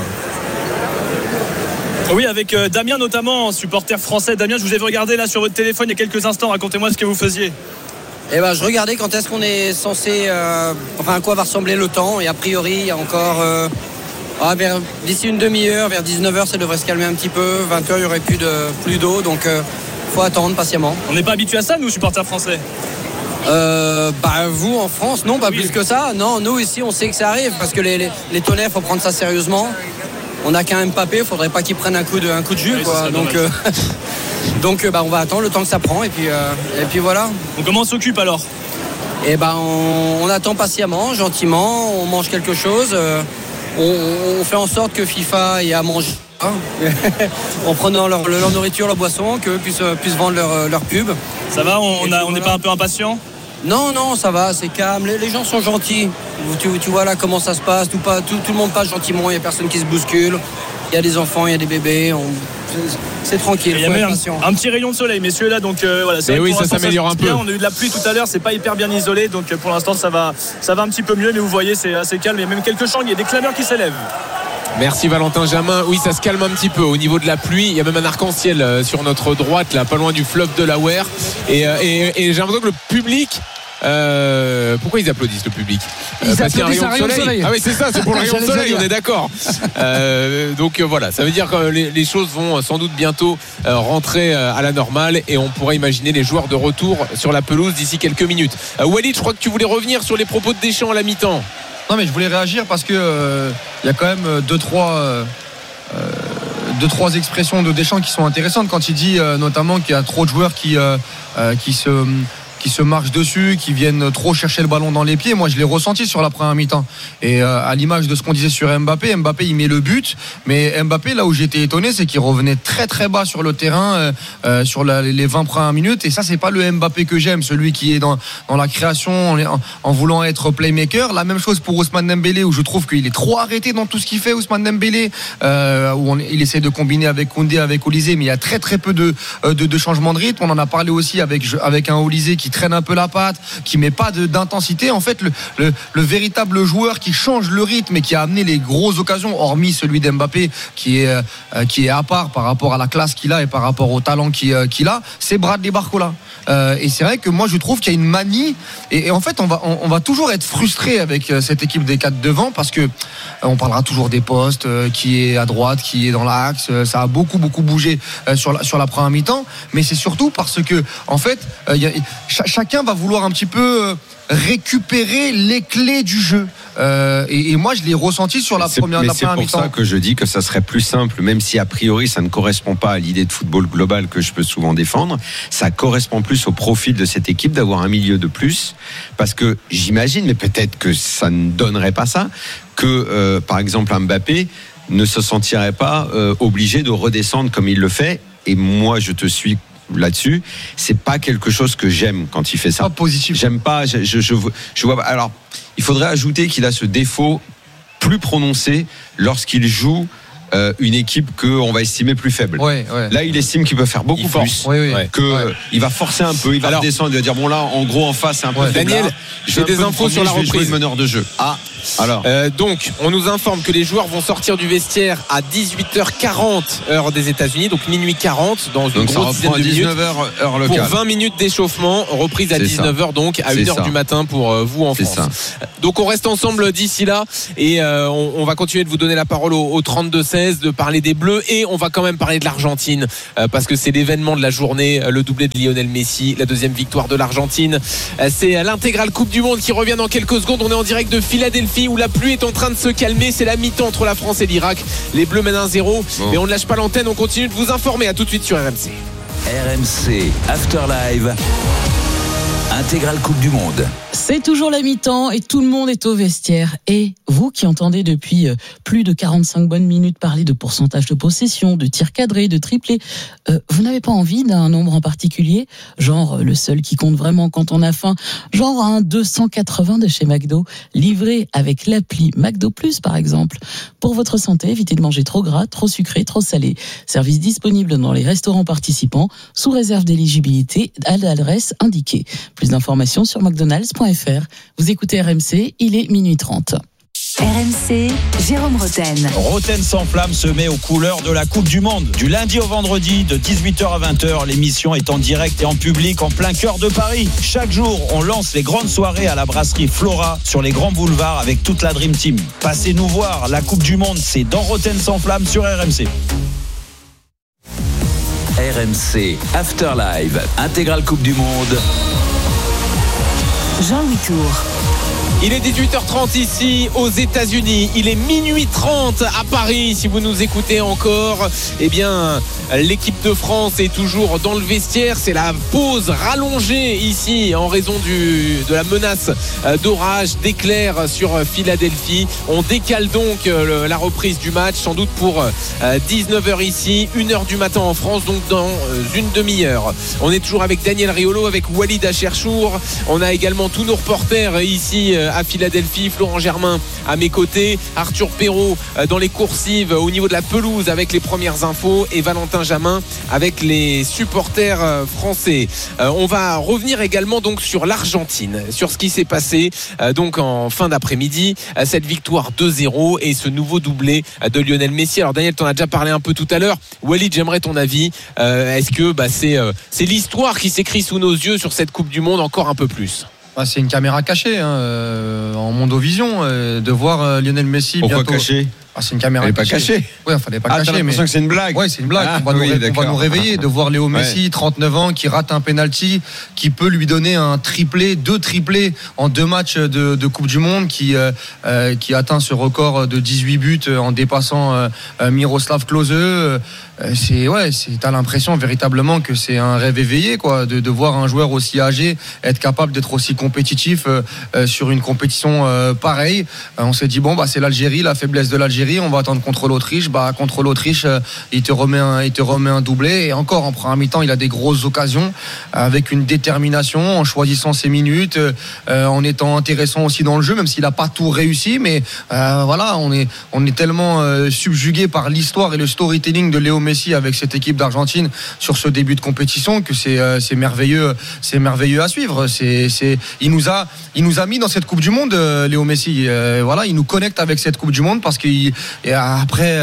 Oui, avec euh, Damien notamment, supporter français. Damien, je vous ai vu regarder là sur votre téléphone il y a quelques instants. Racontez-moi ce que vous faisiez. Eh ben, je regardais quand est-ce qu'on est censé, euh, enfin à quoi va ressembler le temps. Et a priori, il y a encore euh, ah, vers, d'ici une demi-heure, vers dix-neuf heures, ça devrait se calmer un petit peu. vingt heures, il n'y aurait plus, de, plus d'eau, donc il euh, faut attendre patiemment. On n'est pas habitué à ça, nous, supporters français. Euh, bah vous en France, non, pas oui. plus que ça. Non, nous ici, on sait que ça arrive parce que les, les, les tonnerres, faut prendre ça sérieusement. On n'a qu'un Mbappé, il faudrait pas qu'il prenne un coup de, un coup de jus, oui, quoi. Donc, euh, donc bah, on va attendre le temps que ça prend et puis, euh, et puis voilà. Donc comment on s'occupe alors? Eh ben, on, on attend patiemment, gentiment, on mange quelque chose. Euh, on, on fait en sorte que FIFA ait à manger. En prenant leur, leur nourriture, leur boisson, qu'eux puissent, puissent vendre leur, leur pub. Ça va, on n'est voilà. pas un peu impatient? Non, non, ça va, c'est calme. Les, les gens sont gentils. Tu, tu vois là comment ça se passe. Tout, pas, tout, tout le monde passe gentiment. Il n'y a personne qui se bouscule. Il y a des enfants, il y a des bébés. On... C'est tranquille. Il y a même un, un petit rayon de soleil, messieurs, là. Donc euh, voilà. Mais oui, ça s'améliore un peu. Bien. On a eu de la pluie tout à l'heure. C'est pas hyper bien isolé. Donc pour l'instant, ça va, ça va un petit peu mieux. Mais vous voyez, c'est assez calme. Il y a même quelques champs. Il y a des clameurs qui s'élèvent. Merci Valentin Jamin. Oui, ça se calme un petit peu au niveau de la pluie. Il y a même un arc-en-ciel sur notre droite, là, pas loin du fleuve Delaware. Et, et, et j'ai l'impression que le public. Euh, pourquoi ils applaudissent le public? Ils euh, parce qu'il y a un rayon, rayon de soleil. soleil. Ah oui, c'est ça, c'est pour le rayon de soleil, on est d'accord. Euh, donc euh, voilà, ça veut dire que les, les choses vont sans doute bientôt euh, rentrer euh, à la normale et on pourrait imaginer les joueurs de retour sur la pelouse d'ici quelques minutes. Euh, Walid, je crois que tu voulais revenir sur les propos de Deschamps à la mi-temps. Non mais je voulais réagir parce que il euh, y a quand même deux trois euh, deux trois expressions de Deschamps qui sont intéressantes quand il dit euh, notamment qu'il y a trop de joueurs qui euh, euh, qui se qui se marchent dessus, qui viennent trop chercher le ballon dans les pieds. Moi, je l'ai ressenti sur la première mi-temps. Et euh, à l'image de ce qu'on disait sur Mbappé, Mbappé, il met le but. Mais Mbappé, là où j'étais étonné, c'est qu'il revenait très très bas sur le terrain euh, euh, sur la, les vingt premières minutes. Et ça, c'est pas le Mbappé que j'aime, celui qui est dans, dans la création, en, en voulant être playmaker. La même chose pour Ousmane Dembélé, où je trouve qu'il est trop arrêté dans tout ce qu'il fait, Ousmane Dembélé, euh, où on, il essaie de combiner avec Koundé, avec Olysée, mais il y a très très peu de, de, de changement de rythme. On en a parlé aussi avec, avec un Olysée qui traîne un peu la patte, qui met pas de, d'intensité. En fait, le, le, le véritable joueur qui change le rythme et qui a amené les grosses occasions, hormis celui d'Mbappé qui est, euh, qui est à part par rapport à la classe qu'il a et par rapport au talent qu'il, euh, qu'il a, c'est Bradley Barcola. Euh, et c'est vrai que moi je trouve qu'il y a une manie et, et en fait on va, on, on va toujours être frustré avec euh, cette équipe des quatre devant parce que euh, on parlera toujours des postes, euh, qui est à droite, qui est dans l'axe, euh, ça a beaucoup beaucoup bougé euh, sur, la, sur la première mi-temps, mais c'est surtout parce que en fait euh, y a, ch- ch- chacun va vouloir un petit peu récupérer les clés du jeu. Euh, et, et moi je l'ai ressenti sur la c'est, première, mais la c'est première pour mi-temps. ça que je dis que ça serait plus simple, même si a priori ça ne correspond pas à l'idée de football global que je peux souvent défendre. Ça correspond plus au profil de cette équipe d'avoir un milieu de plus, parce que j'imagine, mais peut-être que ça ne donnerait pas ça, que euh, par exemple Mbappé ne se sentirait pas euh, obligé de redescendre comme il le fait. Et moi je te suis là-dessus, c'est pas quelque chose que j'aime quand il fait ça. Pas positif. J'aime pas. Je, je, je, je vois. Alors, il faudrait ajouter qu'il a ce défaut plus prononcé lorsqu'il joue euh, une équipe qu'on va estimer plus faible. Ouais, ouais. Là, il estime qu'il peut faire beaucoup il plus. Oui, oui. Que Ouais. euh, il va forcer un peu. Il va Alors, redescendre. Il va dire bon là, en gros, en face, c'est un peu Ouais. faible. Daniel, Je j'ai vais des un peu me infos promener, sur la je vais jouer reprise. le meneur de jeu. Ah. Alors, Euh, donc, on nous informe que les joueurs vont sortir du vestiaire à dix-huit heures quarante heure des États-Unis, donc minuit quarante dans une donc ça grosse dizaine reprend à de minutes. dix-neuf heures heure Pour locale. vingt minutes d'échauffement, reprise à C'est dix-neuf heures donc à C'est une heure ça. du matin pour euh, vous en C'est France. Donc on reste ensemble d'ici là et euh, on, on va continuer de vous donner la parole au, au trente-deux seize, de parler des Bleus et on va quand même parler de l'Argentine euh, parce que c'est l'événement de la journée, euh, le doublé de Lionel Messi, la deuxième victoire de l'Argentine. Euh, c'est l'intégrale Coupe du Monde qui revient dans quelques secondes. On est en direct de Philadelphie où la pluie est en train de se calmer. C'est la mi-temps entre la France et l'Irak. Les Bleus mènent un zéro, Bon. mais on ne lâche pas l'antenne. On continue de vous informer. À tout de suite sur R M C. R M C After Live, intégrale Coupe du Monde. C'est toujours la mi-temps et tout le monde est au vestiaire. Et vous qui entendez depuis plus de quarante-cinq bonnes minutes parler de pourcentage de possession, de tirs cadrés, de triplés, euh, vous n'avez pas envie d'un nombre en particulier, genre le seul qui compte vraiment quand on a faim, genre un deux cent quatre-vingts de chez McDo, livré avec l'appli McDo Plus par exemple. Pour votre santé, évitez de manger trop gras, trop sucré, trop salé. Service disponible dans les restaurants participants, sous réserve d'éligibilité à l'adresse indiquée. Plus d'informations sur mcdonalds point f r. Vous écoutez R M C, il est minuit trente. R M C, Jérôme Roten. Roten sans flamme se met aux couleurs de la Coupe du Monde. Du lundi au vendredi, de dix-huit heures à vingt heures, l'émission est en direct et en public en plein cœur de Paris. Chaque jour, on lance les grandes soirées à la brasserie Flora sur les grands boulevards avec toute la Dream Team. Passez nous voir, la Coupe du Monde, c'est dans Roten sans flamme sur R M C. R M C After Live, intégrale Coupe du Monde. Jean-Louis Tour. Il est dix-huit heures trente ici aux États-Unis. Il est minuit trente à Paris. Si vous nous écoutez encore, eh bien, l'équipe de France est toujours dans le vestiaire. C'est la pause rallongée ici en raison du, de la menace d'orage, d'éclairs sur Philadelphie. On décale donc la reprise du match, sans doute pour dix-neuf heures ici, une heure du matin en France, donc dans une demi-heure. On est toujours avec Daniel Riolo, avec Walid Acherchour. On a également tous nos reporters ici à Philadelphie, Florent Germain à mes côtés, Arthur Perrault dans les coursives au niveau de la pelouse avec les premières infos et Valentin Jamin avec les supporters français. On va revenir également donc sur l'Argentine, sur ce qui s'est passé donc en fin d'après-midi, cette victoire deux zéro et ce nouveau doublé de Lionel Messi. Alors Daniel, t'en as déjà parlé un peu tout à l'heure. Walid, j'aimerais ton avis. Est-ce que bah, c'est, c'est l'histoire qui s'écrit sous nos yeux sur cette Coupe du Monde encore un peu plus? Ah, c'est une caméra cachée hein, euh, en mondovision euh, de voir euh, Lionel Messi. Pourquoi bientôt. Cachée? Ah, c'est une caméra Elle n'est pas cachée. Oui, il fallait pas ah, cacher. T'as l'impression mais... que c'est une blague. Oui, c'est une blague. Ah, on, va oui, nous, on va nous réveiller de voir Léo Messi, ouais. trente-neuf ans, qui rate un penalty, qui peut lui donner un triplé, deux triplés en deux matchs de, de Coupe du Monde, qui, euh, euh, qui atteint ce record de dix-huit buts en dépassant euh, Miroslav Klose. Euh, c'est ouais, c'est, t'as l'impression véritablement que c'est un rêve éveillé, quoi, de, de voir un joueur aussi âgé être capable d'être aussi compétitif euh, euh, sur une compétition euh, pareille. Euh, on s'est dit bon bah c'est l'Algérie, la faiblesse de l'Algérie, on va attendre contre l'Autriche. Bah contre l'Autriche, euh, il te remet un, il te remet un doublé et encore en première mi-temps, il a des grosses occasions avec une détermination, en choisissant ses minutes, euh, en étant intéressant aussi dans le jeu, même s'il n'a pas tout réussi, mais euh, voilà, on est on est tellement euh, subjugué par l'histoire et le storytelling de Léo Messi avec cette équipe d'Argentine sur ce début de compétition que c'est euh, c'est merveilleux, c'est merveilleux à suivre. C'est c'est il nous a il nous a mis dans cette Coupe du Monde, euh, Léo Messi. Euh, voilà, il nous connecte avec cette Coupe du Monde parce qu'il et après euh,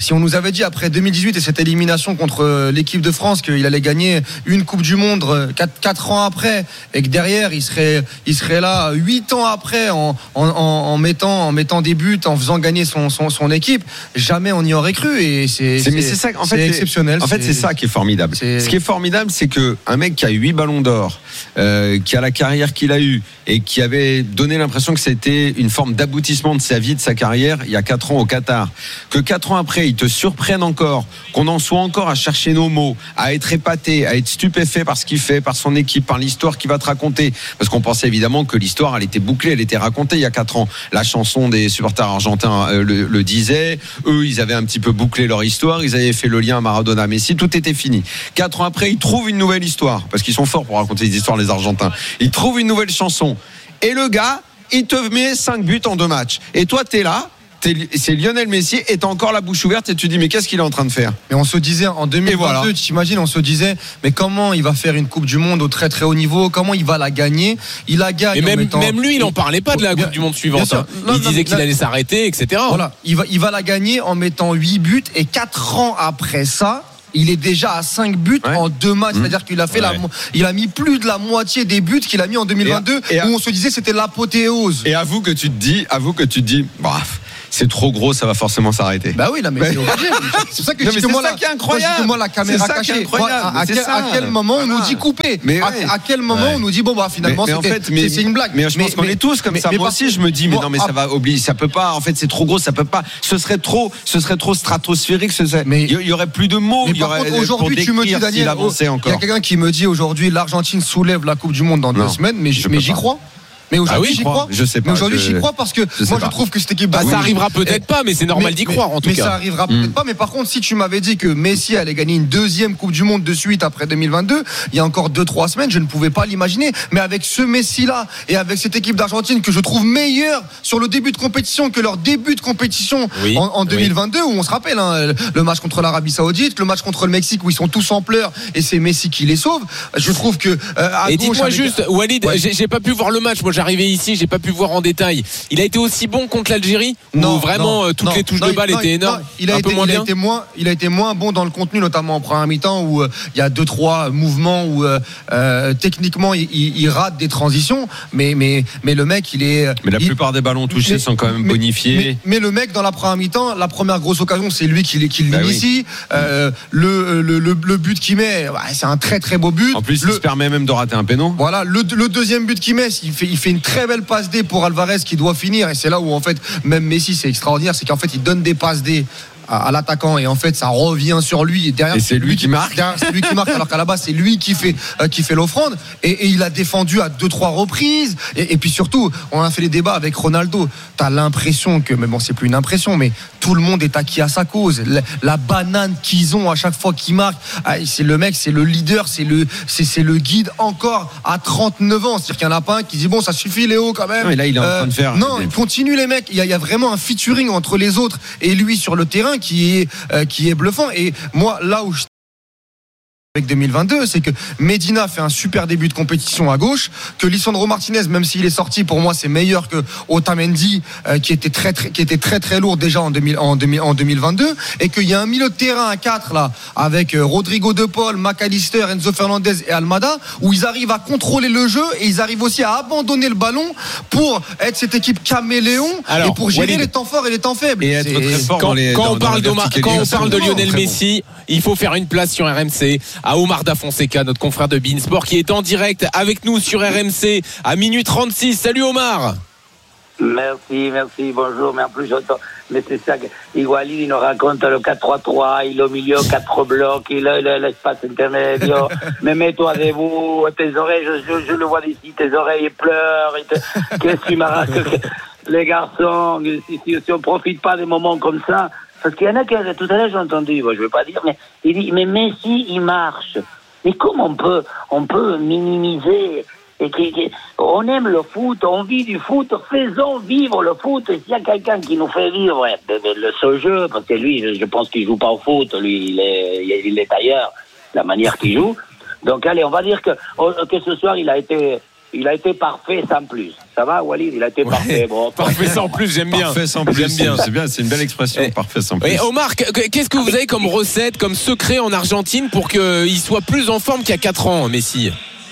Si on nous avait dit après deux mille dix-huit et cette élimination contre l'équipe de France qu'il allait gagner une Coupe du Monde quatre ans après et que derrière il serait, il serait là huit ans après en, en, en, mettant, en mettant des buts, en faisant gagner son, son, son équipe, jamais on y aurait cru. Et c'est, c'est, mais c'est ça, en c'est fait, exceptionnel. En fait, c'est, c'est ça qui est formidable. C'est... Ce qui est formidable, c'est qu'un mec qui a huit ballons d'or, euh, qui a la carrière qu'il a eue et qui avait donné l'impression que c'était une forme d'aboutissement de sa vie, de sa carrière, il y a quatre ans au Qatar, que quatre ans après, il te surprenne encore, qu'on en soit encore à chercher nos mots, à être épaté, à être stupéfait par ce qu'il fait, par son équipe, par l'histoire qu'il va te raconter. Parce qu'on pensait évidemment que l'histoire, elle était bouclée, elle était racontée il y a quatre ans. La chanson des supporters argentins euh, le, le disait. Eux, ils avaient un petit peu bouclé leur histoire. Ils avaient fait le lien Maradona, Messi. Tout était fini. Quatre ans après, ils trouvent une nouvelle histoire. Parce qu'ils sont forts pour raconter des histoires, les Argentins. Ils trouvent une nouvelle chanson. Et le gars, il te met cinq buts en deux matchs. Et toi, t'es là. C'est Lionel Messi et t'as encore la bouche ouverte et tu dis mais qu'est-ce qu'il est en train de faire? Et on se disait en deux mille vingt-deux, voilà. Tu t'imagines, on se disait mais comment il va faire une Coupe du Monde au très très haut niveau, comment il va la gagner? Il la gagne. Et même, mettant... même lui, il n'en parlait pas de la Coupe du Monde suivante. Hein. Non, il non, disait non, qu'il non, allait s'arrêter, et cetera. Voilà, il va, il va la gagner en mettant huit buts et quatre ans après ça. Il est déjà à cinq buts ouais. en deux matchs, mmh. c'est-à-dire qu'il a fait ouais. la, il a mis plus de la moitié des buts qu'il a mis en deux mille vingt-deux, et, et où on se disait c'était l'apothéose. Et avoue que tu te dis, avoue que tu te dis, bref. C'est trop gros, ça va forcément s'arrêter. Bah oui, là, mais c'est obligé. C'est ça que non, je dis. C'est moi, ça la, qui est incroyable. Moi, la caméra cachée. À, à, quel, à quel moment on nous dit couper? Mais à, ouais. à quel moment ouais. on nous dit bon bah finalement mais, mais en fait, mais, c'est une blague. Mais je pense mais, qu'on mais, est tous comme mais, ça. Mais moi aussi, je me dis mais non, mais ça va oublier, ça peut pas. En fait, c'est trop gros, ça peut pas. Ce serait trop, ce serait trop stratosphérique. Mais il y aurait plus de mots. Mais par contre, aujourd'hui, tu me dis Daniel, il y a quelqu'un qui me dit aujourd'hui l'Argentine soulève la Coupe du Monde dans deux semaines, mais j'y crois. Mais aujourd'hui, ah oui, j'y crois. Je sais pas. Mais aujourd'hui, je... j'y crois parce que je moi, je trouve que cette équipe. Bah, ça arrivera peut-être pas, mais c'est normal mais, d'y croire en tout mais cas. Mais ça arrivera peut-être mmh. pas. Mais par contre, si tu m'avais dit que Messi allait gagner une deuxième Coupe du Monde de suite après deux mille vingt-deux, il y a encore deux trois semaines, je ne pouvais pas l'imaginer. Mais avec ce Messi-là et avec cette équipe d'Argentine que je trouve meilleure sur le début de compétition que leur début de compétition oui. en, en deux mille vingt-deux, oui. où on se rappelle hein, le match contre l'Arabie Saoudite, le match contre le Mexique où ils sont tous en pleurs et c'est Messi qui les sauve. Je trouve que. Euh, à et dites-moi avec... juste, Walid, ouais. j'ai, j'ai pas pu voir le match. Moi, j'arrivais ici, j'ai pas pu voir en détail. Il a été aussi bon contre l'Algérie non, ou vraiment non, toutes non, les touches non, de balle non, étaient énormes. Non, il a, été, il, a été moins, il a été moins bon dans le contenu, notamment en première mi-temps où il euh, y a deux trois mouvements où euh, euh, techniquement il, il, il rate des transitions, mais mais mais le mec il est. Mais la il, plupart des ballons touchés mais, sont quand même mais, bonifiés. Mais, mais le mec dans la première mi-temps, la première grosse occasion, c'est lui qui, qui bah l'initie. Oui. Euh, le, le, le le but qu'il met, bah, c'est un très très beau but. En plus, le, il se permet même de rater un péno. Voilà, le, le deuxième but qu'il met, il fait il fait une très belle passe D pour Alvarez qui doit finir, et c'est là où en fait même Messi c'est extraordinaire, c'est qu'en fait il donne des passes D à, à l'attaquant et en fait ça revient sur lui et derrière et c'est, c'est lui, lui qui marque c'est lui qui marque alors qu'à la base c'est lui qui fait euh, qui fait l'offrande et, et il a défendu à deux trois reprises et, et puis surtout on a fait les débats avec Ronaldo, t'as l'impression que mais bon c'est plus une impression mais tout le monde est acquis à sa cause, la, la banane qu'ils ont à chaque fois qu'ils marquent, ah, c'est le mec, c'est le leader, c'est le c'est, c'est le guide encore à trente-neuf ans, c'est-à-dire qu'il y en a pas un qui dit bon ça suffit Léo quand même. Non, mais là il est en euh, train de faire non il continue les mecs, il y, a, il y a vraiment un featuring entre les autres et lui sur le terrain qui est euh, qui est bluffant. Et moi là où je avec deux mille vingt-deux, c'est que Medina fait un super début de compétition à gauche, que Lisandro Martinez, même s'il est sorti, pour moi c'est meilleur que Otamendi euh, qui était très très qui était très très lourd déjà en deux mille en deux mille en deux mille vingt-deux, et qu'il y a un milieu de terrain à quatre là avec euh, Rodrigo De Paul, McAllister, Enzo Fernandez et Almada, où ils arrivent à contrôler le jeu et ils arrivent aussi à abandonner le ballon pour être cette équipe caméléon. Alors, et pour gérer Walid, les temps forts et les temps faibles. Et être c'est... très fort quand, dans les, quand dans, on parle, dans quand on parle de Lionel Messi, bon. Il faut faire une place sur R M C à Omar Da Fonseca, notre confrère de Beansport, qui est en direct avec nous sur R M C à minuit trente-six. Salut Omar. Merci, merci, bonjour. Mais en plus, mais c'est ça que Igualid, il nous raconte le quatre trois trois, il est au milieu, quatre blocs, il a l'espace intermédiaire. Mais mets-toi debout, tes oreilles, je, je, je le vois d'ici, tes oreilles pleurent. Te... Qu'est-ce que tu m'as les garçons, si, si, si on profite pas des moments comme ça, parce qu'il y en a qui, tout à l'heure, j'ai entendu, bon, je ne vais pas dire, mais il dit, mais Messi, il marche. Mais comment on peut, on peut minimiser et qui, qui, on aime le foot, on vit du foot, faisons vivre le foot. Et s'il y a quelqu'un qui nous fait vivre ouais, le, ce jeu, parce que lui, je, je pense qu'il joue pas au foot, lui, il est, il est ailleurs, la manière qu'il joue. Donc allez, on va dire que, que ce soir, il a été, il a été parfait sans plus. Ça va, Walid? Il a été ouais. parfait. Bon, parfait sans plus, j'aime bien. Parfait sans plus, j'aime bien. C'est bien, c'est une belle expression. Et, parfait sans plus. Et Omar, qu'est-ce que vous avez comme recette, comme secret en Argentine pour qu'il soit plus en forme qu'il y a quatre ans, Messi?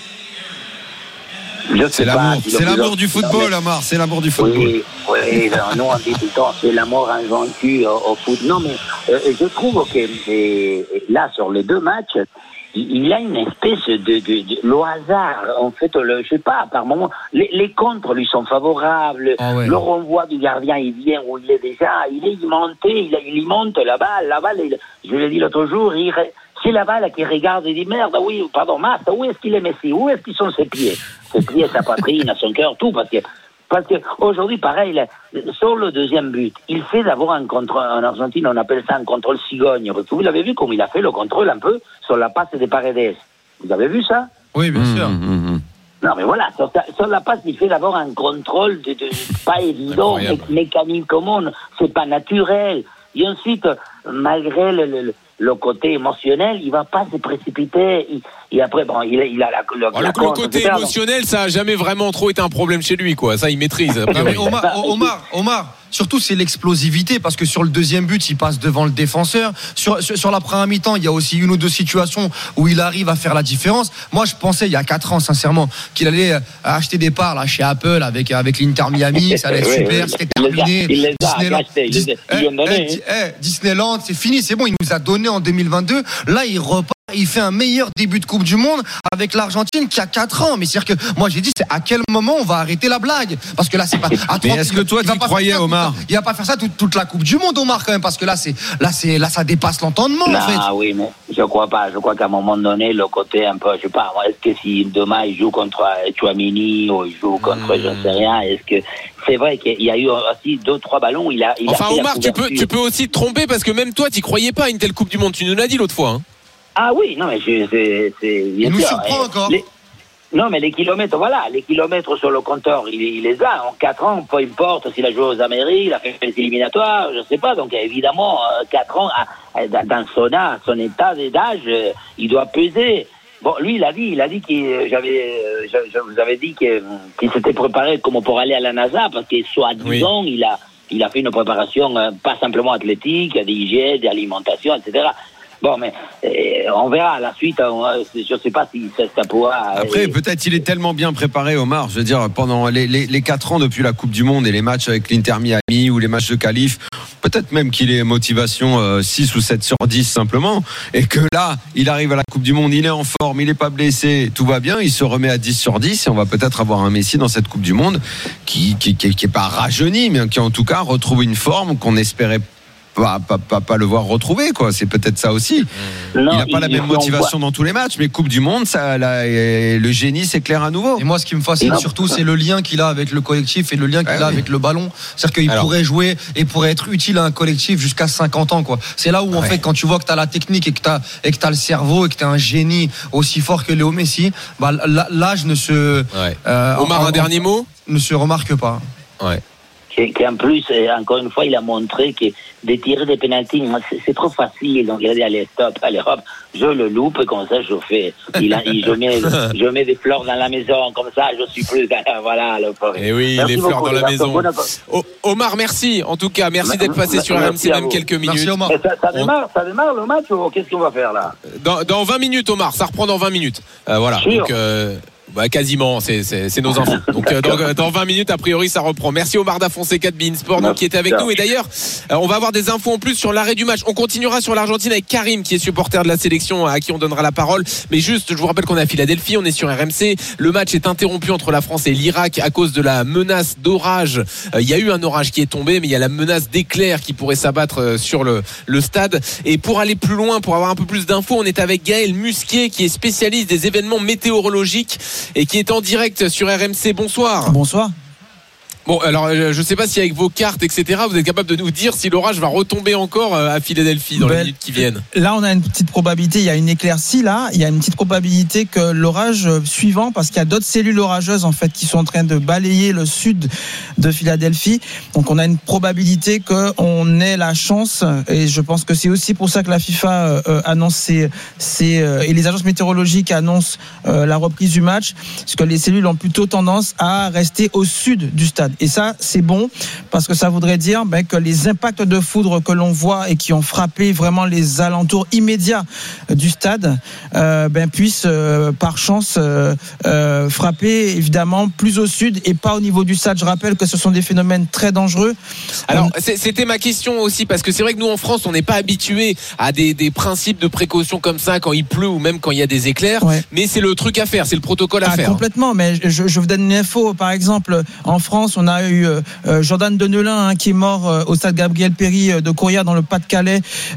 C'est l'amour, c'est l'amour du football, Omar. C'est l'amour du football. Oui, oui. Nous on dit tout le temps, c'est l'amour invaincu au, au foot. Non, mais euh, je trouve que et, et là sur les deux matchs, il y a une espèce de, de, de le hasard. En fait, le, je sais pas, par moment, les, les contres lui sont favorables. Ah ouais. Le renvoi du gardien, il vient où il est déjà. Il est monté, il, il monte la balle, la balle. Il, je l'ai dit l'autre jour, il, c'est la balle qui regarde et dit merde. Oui, pardon, Marthe, où est-ce qu'il est Messi? Où est-ce qu'ils sont ses pieds? Ses pieds, sa poitrine, son cœur, tout, parce que. Parce qu'aujourd'hui, pareil, sur le deuxième but, il fait d'abord un contrôle, en Argentine, on appelle ça un contrôle cigogne. Vous l'avez vu comme il a fait le contrôle un peu sur la passe de Paredes. Vous avez vu ça? Oui, bien mmh, sûr. Mmh, mmh. Non, mais voilà, sur, sur la passe, il fait d'abord un contrôle de, de pas évident, mé- mécanique commune, c'est pas naturel. Et ensuite, malgré le, le, le côté émotionnel, il va pas se précipiter. Il, et après, bon, il, il a la, le, oh, la le, le côté émotionnel, ça a jamais vraiment trop été un problème chez lui, quoi. Ça, il maîtrise. Non, mais Omar, Omar, Omar. Surtout, c'est l'explosivité, parce que sur le deuxième but, il passe devant le défenseur. Sur, sur, sur la première mi-temps, il y a aussi une ou deux situations où il arrive à faire la différence. Moi, je pensais, il y a quatre ans, sincèrement, qu'il allait acheter des parts là, chez Apple avec, avec l'Inter Miami. Ça allait être super, oui, oui. C'était terminé. Il les a, Disneyland, acheté, il les a, eh, eh, eh, Disneyland, c'est fini, c'est bon, il nous a donné en deux mille vingt-deux. Là, il repart. Il fait un meilleur début de Coupe du Monde avec l'Argentine qui a quatre ans. Mais c'est-à-dire que moi j'ai dit, c'est à quel moment on va arrêter la blague? Parce que là c'est pas. À mais est-ce que toi tu croyais, Omar? ça, il va pas faire ça toute, toute la Coupe du Monde, Omar, quand même, parce que là c'est là c'est là ça dépasse l'entendement. Non, en fait. Ah oui, mais je crois pas. Je crois qu'à un moment donné, le côté un peu, je sais pas. Est-ce que si demain il joue contre Tchouaméni ou il joue contre, mmh. je ne sais rien, est-ce que c'est vrai qu'il y a eu aussi deux trois ballons. Il a. Il enfin, a Omar, tu peux tu peux aussi te tromper parce que même toi, tu croyais pas à une telle Coupe du Monde. Tu nous l'as dit l'autre fois. Hein. Ah oui, non mais je, c'est, c'est il nous surprend encore. Les, non mais les kilomètres, voilà, les kilomètres sur le compteur, il, il les a en quatre ans, peu importe s'il a joué aux Amériques, il a fait les éliminatoires, je sais pas, donc évidemment quatre ans dans son âge, son état d'âge, il doit peser. Bon, lui il a dit, il a dit qu'il j'avais, je, je vous avais dit que, qu'il s'était préparé comme pour aller à la NASA parce que soi-disant oui. il a, il a fait une préparation pas simplement athlétique, d'hygiène, d'alimentation, et cetera. Bon, mais euh, on verra à la suite. On, je ne sais pas si ça, ça pourra. Après, euh, peut-être il est tellement bien préparé, Omar. Je veux dire, pendant les, les, les quatre ans depuis la Coupe du Monde et les matchs avec l'Inter Miami ou les matchs de qualif, peut-être même qu'il est motivation euh, six ou sept sur dix simplement. Et que là, il arrive à la Coupe du Monde, il est en forme, il n'est pas blessé, tout va bien, il se remet à dix sur dix et on va peut-être avoir un Messi dans cette Coupe du Monde qui qui, qui, qui est pas rajeuni, mais qui en tout cas retrouve une forme qu'on espérait Pas, pas, pas, pas le voir retrouver, quoi. C'est peut-être ça aussi. Non, il n'a pas la même motivation dans tous les matchs, mais Coupe du Monde, ça, là, le génie s'éclaire à nouveau. Et moi, ce qui me fascine surtout, c'est le lien qu'il a avec le collectif et le lien qu'il ouais, a oui. avec le ballon. C'est-à-dire qu'il Alors. pourrait jouer et pourrait être utile à un collectif jusqu'à cinquante ans, quoi. C'est là où, en ouais. fait, quand tu vois que tu as la technique et que tu as, et que tu as le cerveau et que tu as un génie aussi fort que Léo Messi, bah, l'âge ne se. Ouais. Euh, Omar, en, un en, dernier mot ne se remarque pas. Ouais. Qu'en plus, encore une fois, il a montré que de tirer des pénaltys, c'est trop facile. Donc il a dit, allez, stop, allez, hop, je le loupe, comme ça je fais. Il a, il, je, mets, je mets des fleurs dans la maison, comme ça je suis plus. Voilà, le Et oui, merci les fleurs beaucoup, dans la maison. O- Omar, merci. En tout cas, merci d'être passé sur R M C même quelques minutes. Merci, Omar. Ça, ça, démarre, ça démarre le match ou qu'est-ce qu'on va faire là? Dans, dans vingt minutes, Omar, ça reprend dans vingt minutes. Euh, voilà. Sure. Donc, euh, Bah, quasiment, c'est, c'est, c'est nos infos. Donc, euh, dans, dans vingt minutes, a priori, ça reprend. Merci Omar da Fonseca de beIN Sport, donc, qui était avec nous. Et d'ailleurs, euh, on va avoir des infos en plus sur l'arrêt du match. On continuera sur l'Argentine avec Karim, qui est supporter de la sélection, à qui on donnera la parole. Mais juste, je vous rappelle qu'on est à Philadelphie, on est sur R M C. Le match est interrompu entre la France et l'Irak à cause de la menace d'orage. Euh, il y a eu un orage qui est tombé, mais il y a la menace d'éclair qui pourrait s'abattre sur le, le stade. Et pour aller plus loin, pour avoir un peu plus d'infos, on est avec Gaël Musquier, qui est spécialiste des événements météorologiques et qui est en direct sur R M C. Bonsoir. Bonsoir. Bon, alors je ne sais pas si avec vos cartes, et cetera, vous êtes capable de nous dire si l'orage va retomber encore à Philadelphie dans ben, les minutes qui viennent. Là, on a une petite probabilité, il y a une éclaircie là, il y a une petite probabilité que l'orage suivant, parce qu'il y a d'autres cellules orageuses en fait qui sont en train de balayer le sud de Philadelphie. Donc on a une probabilité qu'on ait la chance, et je pense que c'est aussi pour ça que la FIFA euh, annonce ses, ses, euh, et les agences météorologiques annoncent euh, la reprise du match, parce que les cellules ont plutôt tendance à rester au sud du stade. Et ça, c'est bon parce que ça voudrait dire ben, que les impacts de foudre que l'on voit et qui ont frappé vraiment les alentours immédiats du stade euh, ben, puissent, euh, par chance, euh, euh, frapper évidemment plus au sud et pas au niveau du stade. Je rappelle que ce sont des phénomènes très dangereux. Alors, c'était ma question aussi, parce que c'est vrai que nous, en France, on n'est pas habitué à des, des principes de précaution comme ça quand il pleut ou même quand il y a des éclairs. Ouais. Mais c'est le truc à faire, c'est le protocole à ah, faire. Complètement, mais je, je vous donne une info. Par exemple, en France, on a eu euh, Jordan Denelin hein, qui est mort euh, au stade Gabriel Péry euh, de Courrières dans le Pas-de-Calais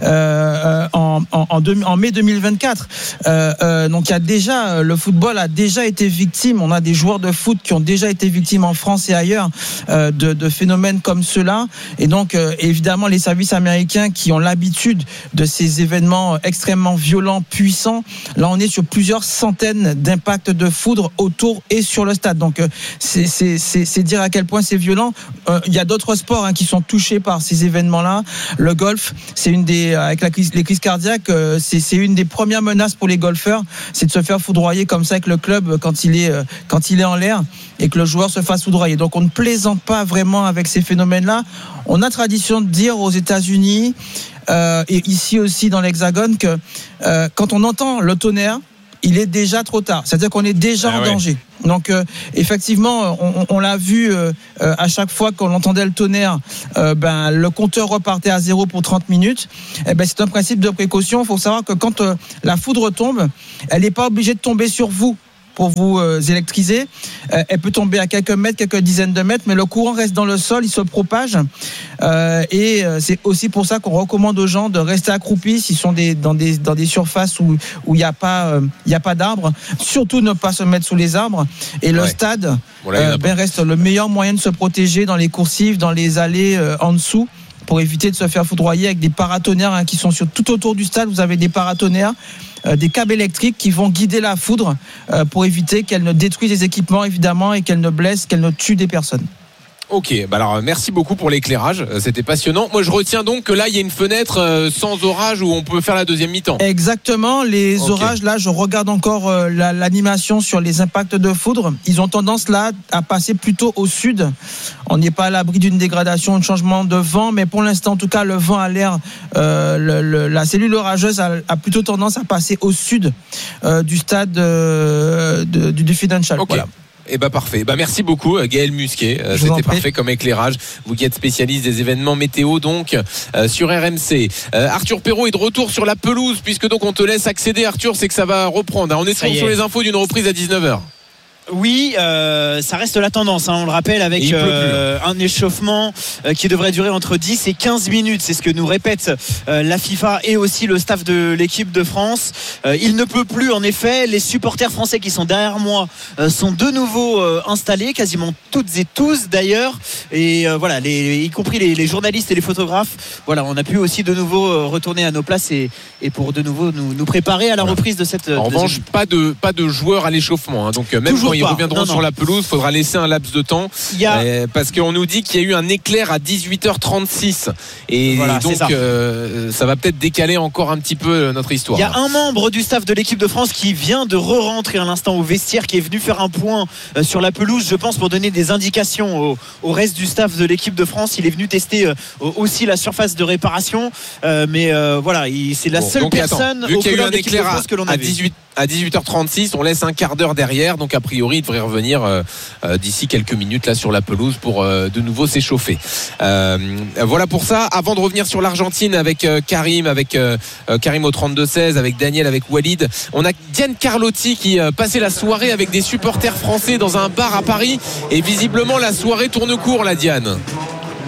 euh, en, en, en, deux, en mai deux mille vingt-quatre. Euh, euh, donc il y a déjà, le football a déjà été victime. On a des joueurs de foot qui ont déjà été victimes en France et ailleurs euh, de, de phénomènes comme ceux-là. Et donc euh, évidemment les services américains qui ont l'habitude de ces événements extrêmement violents, puissants. Là on est sur plusieurs centaines d'impacts de foudre autour et sur le stade. Donc euh, c'est, c'est, c'est, c'est dire à quel point c'est violent. Euh, il y a d'autres sports hein, qui sont touchés par ces événements-là. Le golf, c'est une des avec la crise, les crises cardiaques, euh, c'est, c'est une des premières menaces pour les golfeurs, c'est de se faire foudroyer comme ça avec le club quand il est euh, quand il est en l'air et que le joueur se fasse foudroyer. Donc on ne plaisante pas vraiment avec ces phénomènes-là. On a tradition de dire aux États-Unis euh, et ici aussi dans l'Hexagone que euh, quand on entend le tonnerre, il est déjà trop tard. C'est-à-dire qu'on est déjà ah en ouais. danger. Donc euh, effectivement, on, on l'a vu euh, à chaque fois qu'on entendait le tonnerre, euh, ben le compteur repartait à zéro pour trente minutes. Et ben c'est un principe de précaution. Il faut savoir que quand euh, la foudre tombe, elle n'est pas obligée de tomber sur vous pour vous euh, électriser. Euh, elle peut tomber à quelques mètres, quelques dizaines de mètres, mais le courant reste dans le sol, il se propage. Euh, et euh, c'est aussi pour ça qu'on recommande aux gens de rester accroupis s'ils sont des, dans, des, dans des surfaces où il n'y a pas, euh, il y a pas d'arbres. Surtout ne pas se mettre sous les arbres. Et le ouais. stade voilà, euh, ben, reste le meilleur moyen de se protéger dans les coursives, dans les allées euh, en dessous, pour éviter de se faire foudroyer avec des paratonnerres hein, qui sont sur, tout autour du stade. Vous avez des paratonnerres, euh, des câbles électriques qui vont guider la foudre euh, pour éviter qu'elle ne détruise les équipements évidemment et qu'elle ne blesse, qu'elle ne tue des personnes. Ok, bah alors merci beaucoup pour l'éclairage, c'était passionnant. Moi je retiens donc que là il y a une fenêtre euh, sans orage où on peut faire la deuxième mi-temps. Exactement, les okay. orages là, je regarde encore euh, la, l'animation sur les impacts de foudre. Ils ont tendance là à passer plutôt au sud. On n'est pas à l'abri d'une dégradation, d'un changement de vent, mais pour l'instant en tout cas le vent a l'air, euh, le, le, la cellule orageuse a, a plutôt tendance à passer au sud euh, du stade euh, de, du, du Financial. Okay. Voilà. Eh ben parfait. Bah merci beaucoup Gaël Musquet. Euh, c'était parfait comme éclairage. Vous qui êtes spécialiste des événements météo donc euh, sur R M C. Euh, Arthur Perrault est de retour sur la pelouse puisque donc on te laisse accéder Arthur, c'est que ça va reprendre. On est toujours sur les infos d'une reprise à dix-neuf heures. Oui, euh, ça reste la tendance, hein, on le rappelle, avec euh, un échauffement euh, qui devrait durer entre dix et quinze minutes. C'est ce que nous répète euh, la FIFA et aussi le staff de l'équipe de France. Euh, il ne pleut plus, en effet. Les supporters français qui sont derrière moi euh, sont de nouveau euh, installés, quasiment toutes et tous d'ailleurs. Et euh, voilà, les, y compris les, les journalistes et les photographes. Voilà, on a pu aussi de nouveau euh, retourner à nos places et, et pour de nouveau nous, nous préparer à la voilà. reprise de cette. En revanche, pas de pas de joueurs à l'échauffement. Hein, donc même Toujours quand ils reviendront non, non. sur la pelouse, il faudra laisser un laps de temps a... euh, parce qu'on nous dit qu'il y a eu un éclair à dix-huit heures trente-six et voilà, donc ça. Euh, ça va peut-être décaler encore un petit peu notre histoire. Il y a un membre du staff de l'équipe de France qui vient de re-rentrer à l'instant au vestiaire, qui est venu faire un point euh, sur la pelouse, je pense, pour donner des indications au, au reste du staff de l'équipe de France. Il est venu tester euh, aussi la surface de réparation, euh, mais euh, voilà, il, c'est la bon, seule donc, personne attends, vu au qu'il y a eu un équipe éclair de France que l'on a à vu. dix-huit à dix-huit heures trente-six, on laisse un quart d'heure derrière, donc a priori il devrait revenir euh, euh, d'ici quelques minutes là sur la pelouse pour euh, de nouveau s'échauffer. Euh, voilà pour ça. Avant de revenir sur l'Argentine avec euh, Karim, avec euh, Karim au trente-deux seize, avec Daniel, avec Walid, on a Diane Carlotti qui euh, passait la soirée avec des supporters français dans un bar à Paris et visiblement la soirée tourne court là, Diane.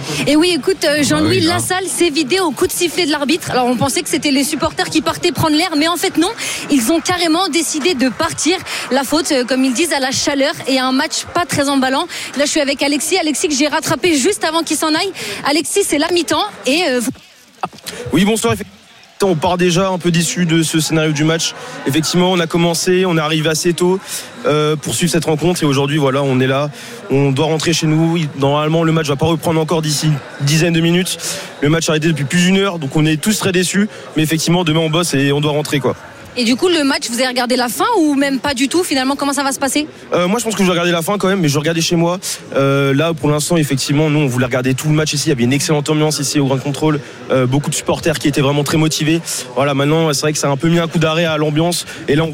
Et oui, écoute, Jean-Louis, la salle s'est vidée au coup de sifflet de l'arbitre. Alors on pensait que c'était les supporters qui partaient prendre l'air, mais en fait non, ils ont carrément décidé de partir. La faute, comme ils disent, à la chaleur et à un match pas très emballant. Là je suis avec Alexis, Alexis que j'ai rattrapé juste avant qu'il s'en aille. Alexis, c'est la mi-temps et euh, vous... Oui, bonsoir. On part déjà un peu déçu de ce scénario du match. Effectivement, on a commencé, on est arrivé assez tôt euh, pour suivre cette rencontre et aujourd'hui, voilà, on est là. On doit rentrer chez nous. Normalement, le match va pas reprendre encore d'ici une dizaine de minutes. Le match a arrêté depuis plus d'une heure, donc on est tous très déçus. Mais effectivement, demain on bosse et on doit rentrer, quoi. Et du coup, le match, vous avez regardé la fin ou même pas du tout? Finalement, comment ça va se passer? euh, Moi, je pense que je vais regarder la fin quand même, mais je vais regarder chez moi. Euh, là, pour l'instant, effectivement, nous, on voulait regarder tout le match ici. Il y avait une excellente ambiance ici au Grand Contrôle. Euh, beaucoup de supporters qui étaient vraiment très motivés. Voilà, maintenant, c'est vrai que ça a un peu mis un coup d'arrêt à l'ambiance. Et là, on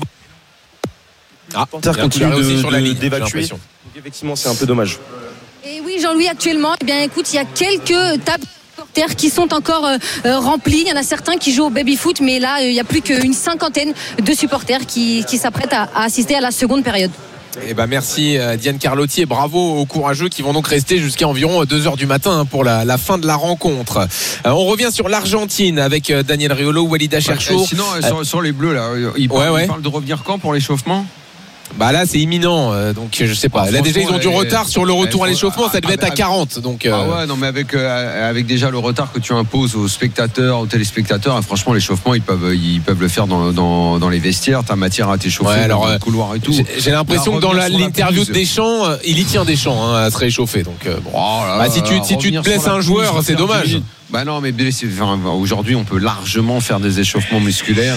ah, continue de, sur la ligne, d'évacuer. Donc, effectivement, c'est un peu dommage. Et oui, Jean-Louis, actuellement, eh bien, écoute, il y a quelques tables qui sont encore euh, remplis. Il y en a certains qui jouent au baby-foot, mais là, il n'y a plus qu'une cinquantaine de supporters qui, qui s'apprêtent à, à assister à la seconde période. Eh ben merci Diane Carlotti et bravo aux courageux qui vont donc rester jusqu'à environ deux heures du matin pour la, la fin de la rencontre. Euh, on revient sur l'Argentine avec Daniel Riolo, Walida Cherchour. Ouais, sinon, euh, sur, sur les Bleus, là, ils parlent, ouais, ouais. ils parlent de revenir quand pour l'échauffement? Bah là c'est imminent, euh, donc je sais pas. Ah, là déjà ils ont du retard sur le retour à l'échauffement, ça devait être à quarante. Donc, euh... ah ouais, non mais avec euh, avec déjà le retard que tu imposes aux spectateurs, aux téléspectateurs, franchement l'échauffement ils peuvent ils peuvent le faire dans dans, dans les vestiaires. T'as matière à t'échauffer ouais, alors, dans le couloir et tout. J'ai, j'ai l'impression là, que dans la, l'interview de Deschamps, euh, il y tient Deschamps hein, à se réchauffer. Donc euh, bon. Oh là, bah, si tu si tu te blesses un joueur, c'est dommage. Bah non, mais enfin, aujourd'hui, on peut largement faire des échauffements musculaires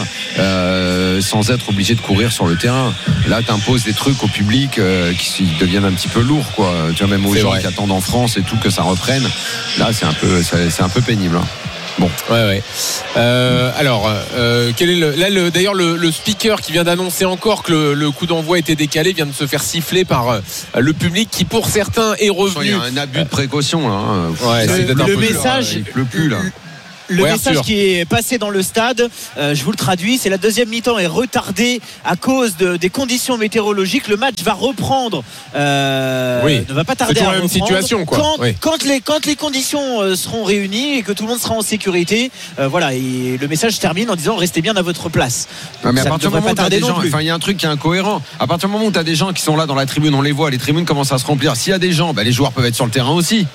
euh, sans être obligé de courir sur le terrain. Là, t'imposes des trucs au public euh, qui deviennent un petit peu lourds, quoi. Tu vois, même aux c'est gens vrai. Qui attendent en France et tout que ça reprenne. Là, c'est un peu, c'est, c'est un peu pénible. Hein. Bon. Ouais, ouais. Euh, alors, euh, quel est le, là, le, d'ailleurs, le, le speaker qui vient d'annoncer encore que le, le coup d'envoi était décalé vient de se faire siffler par euh, le public qui, pour certains, est revenu. Il y a un abus de précaution là. Hein. Ouais, c'est le, le message. Il pleut plus là. Le ouais, message Arthur. qui est passé dans le stade, euh, je vous le traduis, c'est la deuxième mi-temps est retardée à cause de, des conditions météorologiques. Le match va reprendre, euh, oui. ne va pas tarder c'est à la même reprendre. Situation, quoi. Quand, oui. quand, les, quand les conditions euh, seront réunies et que tout le monde sera en sécurité, euh, voilà. Et le message termine en disant restez bien à votre place. Non, mais à ça partir ne du moment pas où tarder des non gens, plus. enfin il y a un truc qui est incohérent. À partir du moment où tu as des gens qui sont là dans la tribune, on les voit, les tribunes commencent à se remplir. S'il y a des gens, bah, les joueurs peuvent être sur le terrain aussi.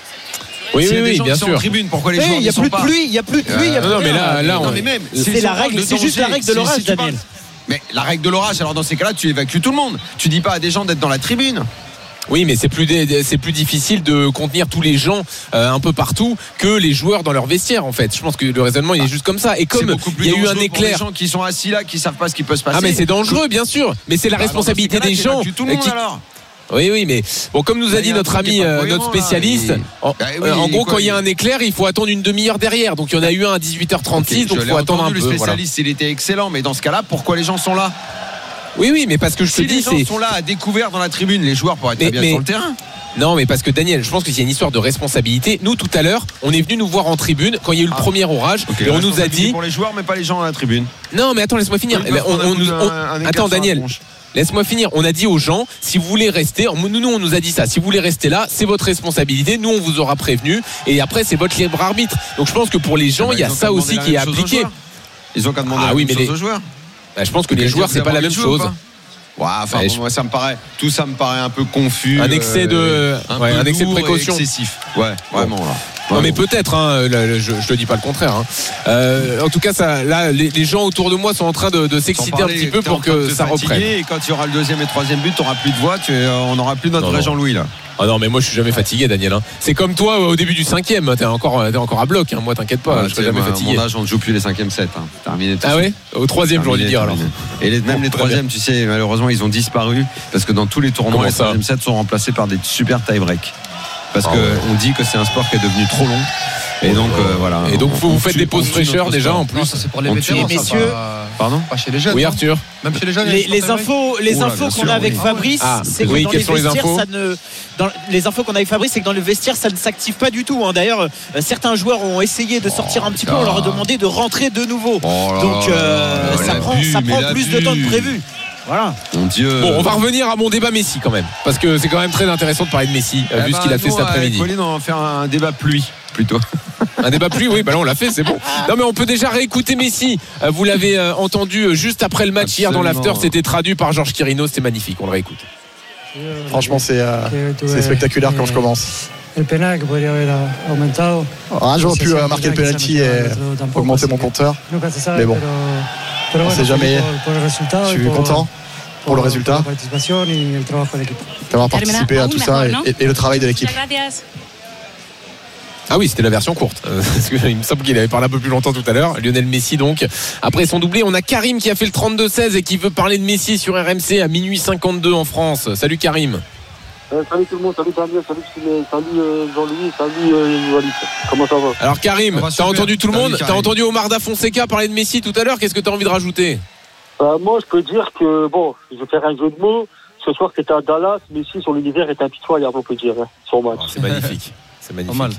Oui, S'il y a oui, des oui, gens bien qui sont sûr. en tribune, pourquoi les oui, joueurs il y a ne sont plus de pas pluie, il y a plus de pluie, il y a euh, plus non, de mais là, là, non, on... mais même, c'est la règle, c'est juste la règle de l'orage, si, si Daniel. parles, mais la règle de l'orage, alors dans ces cas-là, tu évacues tout le monde. Tu dis pas à des gens d'être dans la tribune. Oui, mais c'est plus, c'est plus difficile de contenir tous les gens euh, un peu partout que les joueurs dans leur vestiaire, en fait. Je pense que le raisonnement, il est juste comme ça. Et comme il y a eu un éclair. Pour les gens qui sont assis là, qui savent pas ce qui peut se passer. Ah, mais c'est dangereux, bien sûr. Mais c'est la bah, responsabilité des gens. Tout le monde, qui... alors. Oui, oui, mais bon, comme nous a dit notre ami, euh, notre spécialiste, et... en, bah, oui, en gros, quoi, quand il y a un éclair, il faut attendre une demi-heure derrière. Donc il y en a eu un à dix-huit heures trente-six, okay, donc il faut attendre un peu. Le spécialiste, voilà. Il était excellent, mais dans ce cas-là, pourquoi les gens sont là? Oui, oui, mais parce que je si te dis, c'est. Si les gens sont là à découvert dans la tribune, les joueurs pourraient être mais, très bien mais... sur le terrain. Non, mais parce que Daniel, je pense qu'il y a une histoire de responsabilité. Nous, tout à l'heure, on est venu nous voir en tribune quand il y a eu le ah. premier orage, okay, et on nous a dit. Pour les joueurs, mais pas les gens à la tribune. Non, mais attends, laisse-moi finir. Oui, on, on, on, un, un attends, Daniel. Laisse-moi finir. On a dit aux gens, si vous voulez rester, nous, nous, on nous a dit ça. Si vous voulez rester là, c'est votre responsabilité. Nous, on vous aura prévenu. Et après, c'est votre libre arbitre. Donc, je pense que pour les gens, bah, il y a ça aussi qui est appliqué. Ils ont qu'à demander ah, la oui, même mais chose les... aux joueurs. Bah, je pense que les joueurs, c'est pas la même chose. Ouais, enfin, ouais, bon, je... moi, ça me paraît, tout ça me paraît un peu confus. Un excès de, euh, un, ouais, un excès de précaution. Excessif. Ouais, vraiment là. Non ouais, mais bon. Peut-être, hein, là, je ne te dis pas le contraire. Hein. Euh, en tout cas, ça, là, les, les gens autour de moi sont en train de, de s'exciter parler, un petit peu pour que ça reprenne. Et quand il y aura le deuxième et troisième but, tu n'auras plus de voix, tu, euh, on n'aura plus notre non, vrai non. Jean-Louis là. Ah non, mais moi je suis jamais fatigué, Daniel. Hein. C'est comme toi au début du cinquième, t'es encore, t'es encore à bloc. Hein. Moi, t'inquiète pas, ah, je serai jamais fatigué. Mon âge, on ne joue plus les cinquième sets. Hein. Terminé. Ah ouais. Au troisième, j'aurais dû dire alors. Et les, même bon, les troisièmes, tu sais, malheureusement, ils ont disparu parce que dans tous les tournois, les troisième sets sont remplacés par des super tie-break. Parce oh, qu'on ouais. dit que c'est un sport qui est devenu trop long. Et donc euh, voilà. Et donc vous, vous faites des pauses fraîcheurs déjà en plus. Non, ça c'est pour les vétérans. Messieurs, pardon. Pas chez les jeunes. Oui Arthur. Même chez les jeunes. Les, les infos, les Oula, infos qu'on sûr, a avec oui. Fabrice, ah, c'est que oui, dans les vestiaires, ça ne. Dans les infos qu'on a avec Fabrice, c'est que dans le vestiaire, ça ne s'active pas du tout. Hein. D'ailleurs, euh, certains joueurs ont essayé de sortir oh, un petit peu. On leur a demandé de rentrer de nouveau. Oh là donc euh, là, ça prend, bu, ça prend plus bu. de temps que prévu. Voilà. Mon Dieu. Bon, on va revenir à mon débat Messi quand même, parce que c'est quand même très intéressant de parler de Messi, eh vu bah, ce qu'il a fait nous, cet après-midi. Colin, on va faire un débat pluie plutôt. Un débat pluie, oui, bah là on l'a fait, c'est bon. Non mais on peut déjà réécouter Messi. Vous l'avez entendu juste après le match. Absolument. Hier dans l'after, c'était traduit par Georges Quirino, c'était magnifique, on le réécoute. Franchement, c'est, euh, c'est spectaculaire quand je commence. Un j'aurais pu euh, marquer le penalty et augmenter mon compteur. Mais bon, on ne sait jamais. Je suis content pour le résultat, d'avoir participé à tout ça et, et, et le travail de l'équipe. Ah oui, c'était la version courte. Euh, parce que, il me semble qu'il avait parlé un peu plus longtemps tout à l'heure. Lionel Messi, donc. Après son doublé, on a Karim qui a fait le trente-deux seize et qui veut parler de Messi sur R M C à minuit cinquante-deux en France. Salut Karim. Euh, salut tout le monde, salut Daniel, salut, salut euh, Jean-Louis, salut euh, Walid. Comment ça va? Alors Karim, t'as entendu tout le monde? T'as entendu Omar Da Fonseca parler de Messi tout à l'heure? Qu'est-ce que t'as envie de rajouter? euh, Moi, je peux dire que, bon, je vais faire un jeu de mots. Ce soir, c'était à Dallas. Messi, sur l'univers, est impitoyable, on peut dire, hein, son match. Oh, c'est magnifique. C'est magnifique. Pas mal.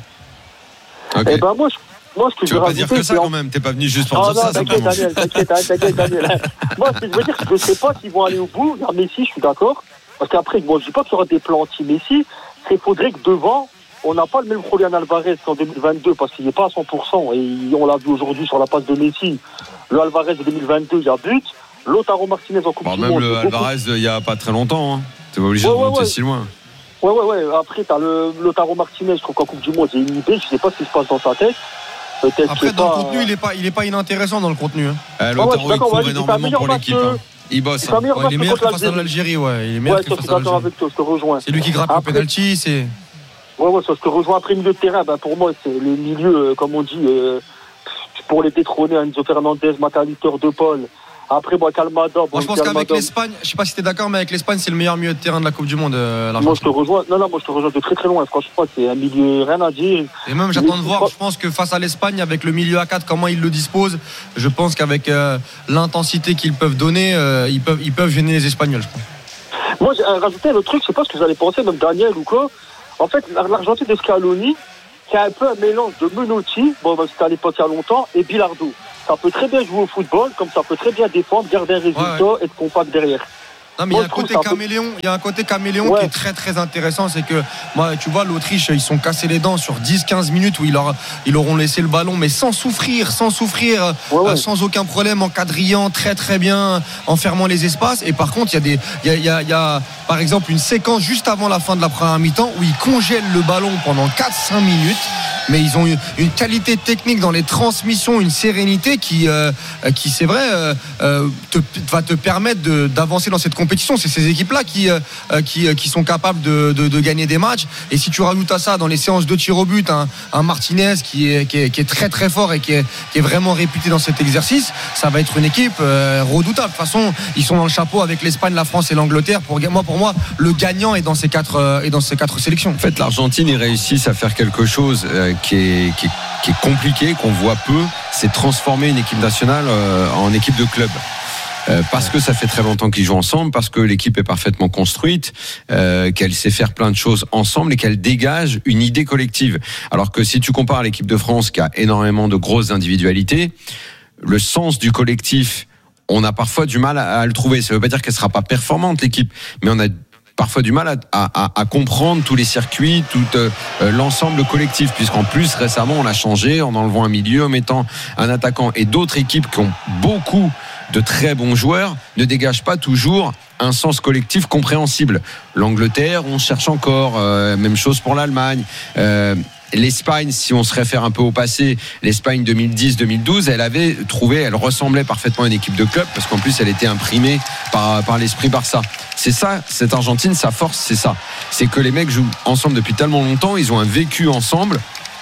Okay. Eh ben, moi, je, moi, ce que tu je veux veux pas dire que ça en... quand même, t'es pas venu juste pour ah, dire non, ça. T'inquiète, Daniel, t'inquiète, hein, t'inquiète, Daniel. Moi, ce que je veux dire, c'est que je sais pas s'ils vont aller au bout. Vers Messi, je suis d'accord. Parce qu'après, moi, je dis pas qu'il y aura des plans anti-Messi. Il faudrait que devant, on n'a pas le même Julián Alvarez qu'en deux mille vingt-deux parce qu'il n'est pas à cent pour cent. Et on l'a vu aujourd'hui sur la passe de Messi. Le Alvarez de deux mille vingt-deux, il y a but. Lautaro Martinez en Coupe bon, du même Monde. Même le Alvarez, il n'y a pas très longtemps. Hein. T'es pas obligé ouais, de monter ouais, ouais. si loin. Ouais, ouais, ouais. Après, t'as le Lautaro Martinez, je trouve qu'en Coupe du Monde, il y a une idée. Je sais pas ce qui se passe dans sa tête. Peut-être Après, dans pas... le contenu, il n'est pas, il est pas inintéressant dans le contenu. Hein. Euh, Lautaro, ah ouais, il court ouais, énormément pour l'équipe. Hein. Il bosse. Hein. Ouais, il est meilleur que face à l'Algérie. Ouais, il est meilleur ouais, que face à l'Algérie. C'est lui qui gratte Après... le penalty. C'est... Ouais, ouais, ça, je te rejoins. Après, milieu de terrain, ben, pour moi, c'est les milieux, euh, comme on dit, euh, pour les détrôner, Enzo Fernandez, McAllister, De Paul. Après, moi, Calmada. Bon, moi, je pense Calmada. qu'avec l'Espagne, je sais pas si t'es d'accord, mais avec l'Espagne, c'est le meilleur milieu de terrain de la Coupe du Monde. Euh, moi, je te rejoins. Non, non, moi, je te rejoins de très très loin. Franchement, c'est un milieu, rien à dire. Et même, j'attends de voir. Je pense que face à l'Espagne, avec le milieu à quatre, comment ils le disposent, je pense qu'avec euh, l'intensité qu'ils peuvent donner, euh, ils peuvent, ils peuvent gêner les Espagnols, je pense. Moi, j'ai rajouté le truc, je sais pas ce que vous allez penser, même Daniel ou quoi. En fait, l'Argentine de Scaloni, c'est un peu un mélange de Menotti, bon, c'était à l'époque il y a longtemps, et Bilardo. Ça peut très bien jouer au football, comme ça peut très bien défendre, garder un résultat ouais, ouais. et être compact derrière. Non mais il y a un côté caméléon, il y a un côté caméléon ouais. qui est très très intéressant, c'est que moi tu vois l'Autriche, ils sont cassés les dents sur dix quinze minutes où ils, leur, ils leur ont laissé le ballon mais sans souffrir, sans souffrir, ouais, ouais. Euh, sans aucun problème, en quadrillant très très bien, en fermant les espaces. Et par contre, il y a des il y a, il y a, il y a par exemple une séquence juste avant la fin de la première mi-temps où ils congèlent le ballon pendant quatre cinq minutes. Mais ils ont une, une qualité technique dans les transmissions, une sérénité qui, euh, qui c'est vrai, euh, te, va te permettre de, d'avancer dans cette compétition. C'est ces équipes-là qui, euh, qui, qui sont capables de, de, de gagner des matchs. Et si tu rajoutes à ça dans les séances de tir au but un, un Martinez qui est, qui, est, qui est très très fort et qui est, qui est vraiment réputé dans cet exercice, ça va être une équipe euh, redoutable. De toute façon, ils sont dans le chapeau avec l'Espagne, la France et l'Angleterre. Pour moi, pour moi, le gagnant est dans ces quatre, euh, est dans ces quatre sélections. En fait, l'Argentine, ils réussissent à faire quelque chose euh, qui est, qui est, qui est compliqué, qu'on voit peu, c'est transformer une équipe nationale euh, en équipe de club. Euh, parce que ça fait très longtemps qu'ils jouent ensemble, parce que l'équipe est parfaitement construite, euh, qu'elle sait faire plein de choses ensemble et qu'elle dégage une idée collective. Alors que si tu compares l'équipe de France qui a énormément de grosses individualités, le sens du collectif, on a parfois du mal à, à le trouver. Ça veut pas dire qu'elle sera pas performante l'équipe, mais on a parfois du mal à, à, à comprendre tous les circuits, tout euh, l'ensemble collectif, puisqu'en plus récemment on l'a changé en enlevant un milieu, en mettant un attaquant, et d'autres équipes qui ont beaucoup de très bons joueurs ne dégagent pas toujours un sens collectif compréhensible. L'Angleterre, on cherche encore, euh, même chose pour l'Allemagne. Euh, L'Espagne, si on se réfère un peu au passé, l'Espagne deux mille dix deux mille douze, elle avait trouvé, elle ressemblait parfaitement à une équipe de club, parce qu'en plus elle était imprimée par, par l'esprit Barça. C'est ça, cette Argentine, sa force, c'est ça. C'est que les mecs jouent ensemble depuis tellement longtemps, ils ont un vécu ensemble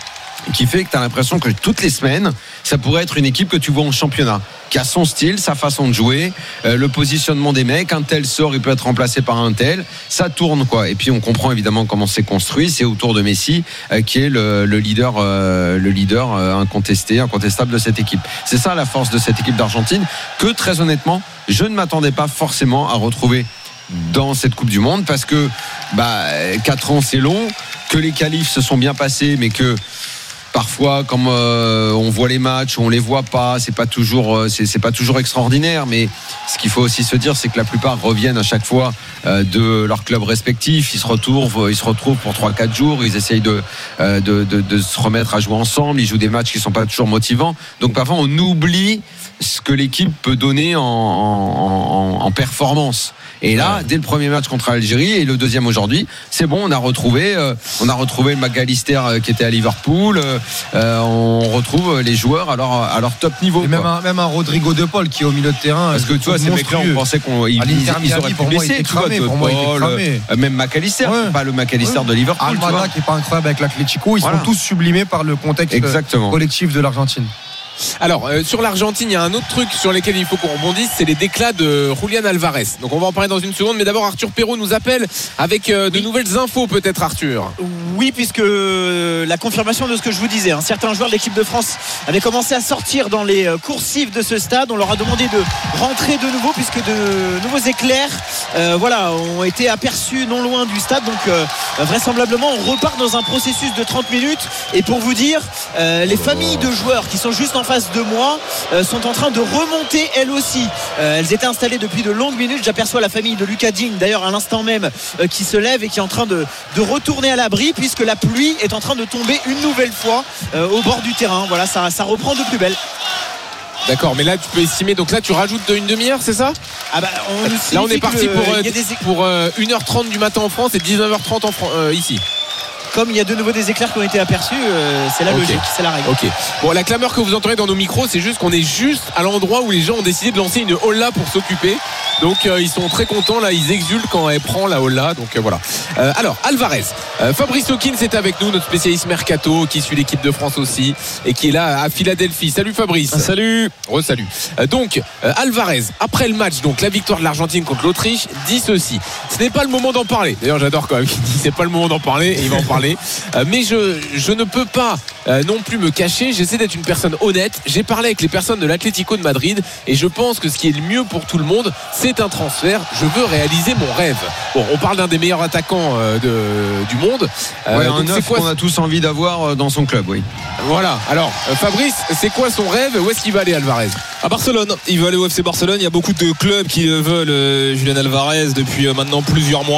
qui fait que tu as l'impression que toutes les semaines, ça pourrait être une équipe que tu vois en championnat, qui a son style, sa façon de jouer, euh, le positionnement des mecs, un tel sort, il peut être remplacé par un tel, ça tourne quoi. Et puis on comprend évidemment comment c'est construit, c'est autour de Messi euh, qui est le, le leader, euh, le leader euh, incontesté, incontestable de cette équipe. C'est ça la force de cette équipe d'Argentine, que très honnêtement, je ne m'attendais pas forcément à retrouver dans cette Coupe du Monde, parce que bah, quatre ans c'est long, que les qualifs se sont bien passés, mais que parfois, comme euh, on voit les matchs, on les voit pas, c'est pas toujours, euh, c'est, c'est pas toujours extraordinaire. Mais ce qu'il faut aussi se dire, c'est que la plupart reviennent à chaque fois euh, de leur club respectif. Ils se retrouvent, ils se retrouvent pour trois quatre jours. Ils essayent de, euh, de, de, de se remettre à jouer ensemble. Ils jouent des matchs qui sont pas toujours motivants. Donc parfois, on oublie ce que l'équipe peut donner en, en, en performance. Et là, dès le premier match contre l'Algérie et le deuxième aujourd'hui, c'est bon, on a retrouvé, euh, on a retrouvé le McAllister euh, qui était à Liverpool. Euh, on retrouve les joueurs à leur, à leur top niveau. Et même un, même un Rodrigo De Paul qui est au milieu de terrain. Parce que tu vois, ces mecs-là, on pensait qu'on ils, ils auraient pu blesser. Tu vois, De Paul, euh, même McAllister, ouais. Pas le McAllister ouais. de Liverpool. Almada qui est pas incroyable avec l'Atlético. Ils voilà. sont tous sublimés par le contexte Exactement. collectif de l'Argentine. Alors euh, sur l'Argentine, il y a un autre truc sur lequel il faut qu'on rebondisse, c'est les déclats de Julián Alvarez. Donc on va en parler dans une seconde, mais d'abord Arthur Perrault nous appelle avec euh, de oui. nouvelles infos peut-être, Arthur. Oui, puisque euh, la confirmation de ce que je vous disais, hein, certains joueurs de l'équipe de France avaient commencé à sortir dans les euh, coursives de ce stade. On leur a demandé de rentrer de nouveau puisque de nouveaux éclairs euh, voilà, ont été aperçus non loin du stade. Donc euh, vraisemblablement on repart dans un processus de trente minutes. Et pour vous dire, euh, les familles de joueurs qui sont juste en face de moi euh, sont en train de remonter elles aussi. Euh, elles étaient installées depuis de longues minutes. J'aperçois la famille de Lucas Digne d'ailleurs à l'instant même euh, qui se lève et qui est en train de, de retourner à l'abri puisque la pluie est en train de tomber une nouvelle fois euh, au bord du terrain. Voilà, ça, ça reprend de plus belle. D'accord, mais là tu peux estimer, donc là tu rajoutes de une demi-heure, c'est ça? Ah bah on Là on est parti le, pour, euh, des... pour euh, une heure trente du matin en France et dix-neuf heures trente en Fran- euh, ici. Comme il y a de nouveau des éclairs qui ont été aperçus, euh, c'est la okay. logique, c'est la règle. Ok. Bon, la clameur que vous entendez dans nos micros, c'est juste qu'on est juste à l'endroit où les gens ont décidé de lancer une holla pour s'occuper. Donc euh, ils sont très contents là, ils exultent quand elle prend la holla. Donc euh, voilà. Euh, alors Alvarez, euh, Fabrice Hawkins est avec nous, notre spécialiste mercato qui suit l'équipe de France aussi et qui est là à Philadelphie. Salut Fabrice. Ah, salut. Re salut. Euh, donc euh, Alvarez, après le match, donc la victoire de l'Argentine contre l'Autriche, dit ceci. Ce n'est pas le moment d'en parler. D'ailleurs j'adore quand même qu'il dit c'est pas le moment d'en parler et il va en parler. Euh, mais je, je ne peux pas euh, non plus me cacher. J'essaie d'être une personne honnête. J'ai parlé avec les personnes de l'Atlético de Madrid et je pense que ce qui est le mieux pour tout le monde, c'est un transfert. Je veux réaliser mon rêve. Bon, on parle d'un des meilleurs attaquants euh, de, du monde. Euh, ouais, un neuf qu'on a tous envie d'avoir dans son club, oui. Voilà. Alors, euh, Fabrice, c'est quoi son rêve? Où est-ce qu'il va aller, Alvarez? À Barcelone. Il veut aller au F C Barcelone. Il y a beaucoup de clubs qui veulent euh, Julián Alvarez depuis euh, maintenant plusieurs mois.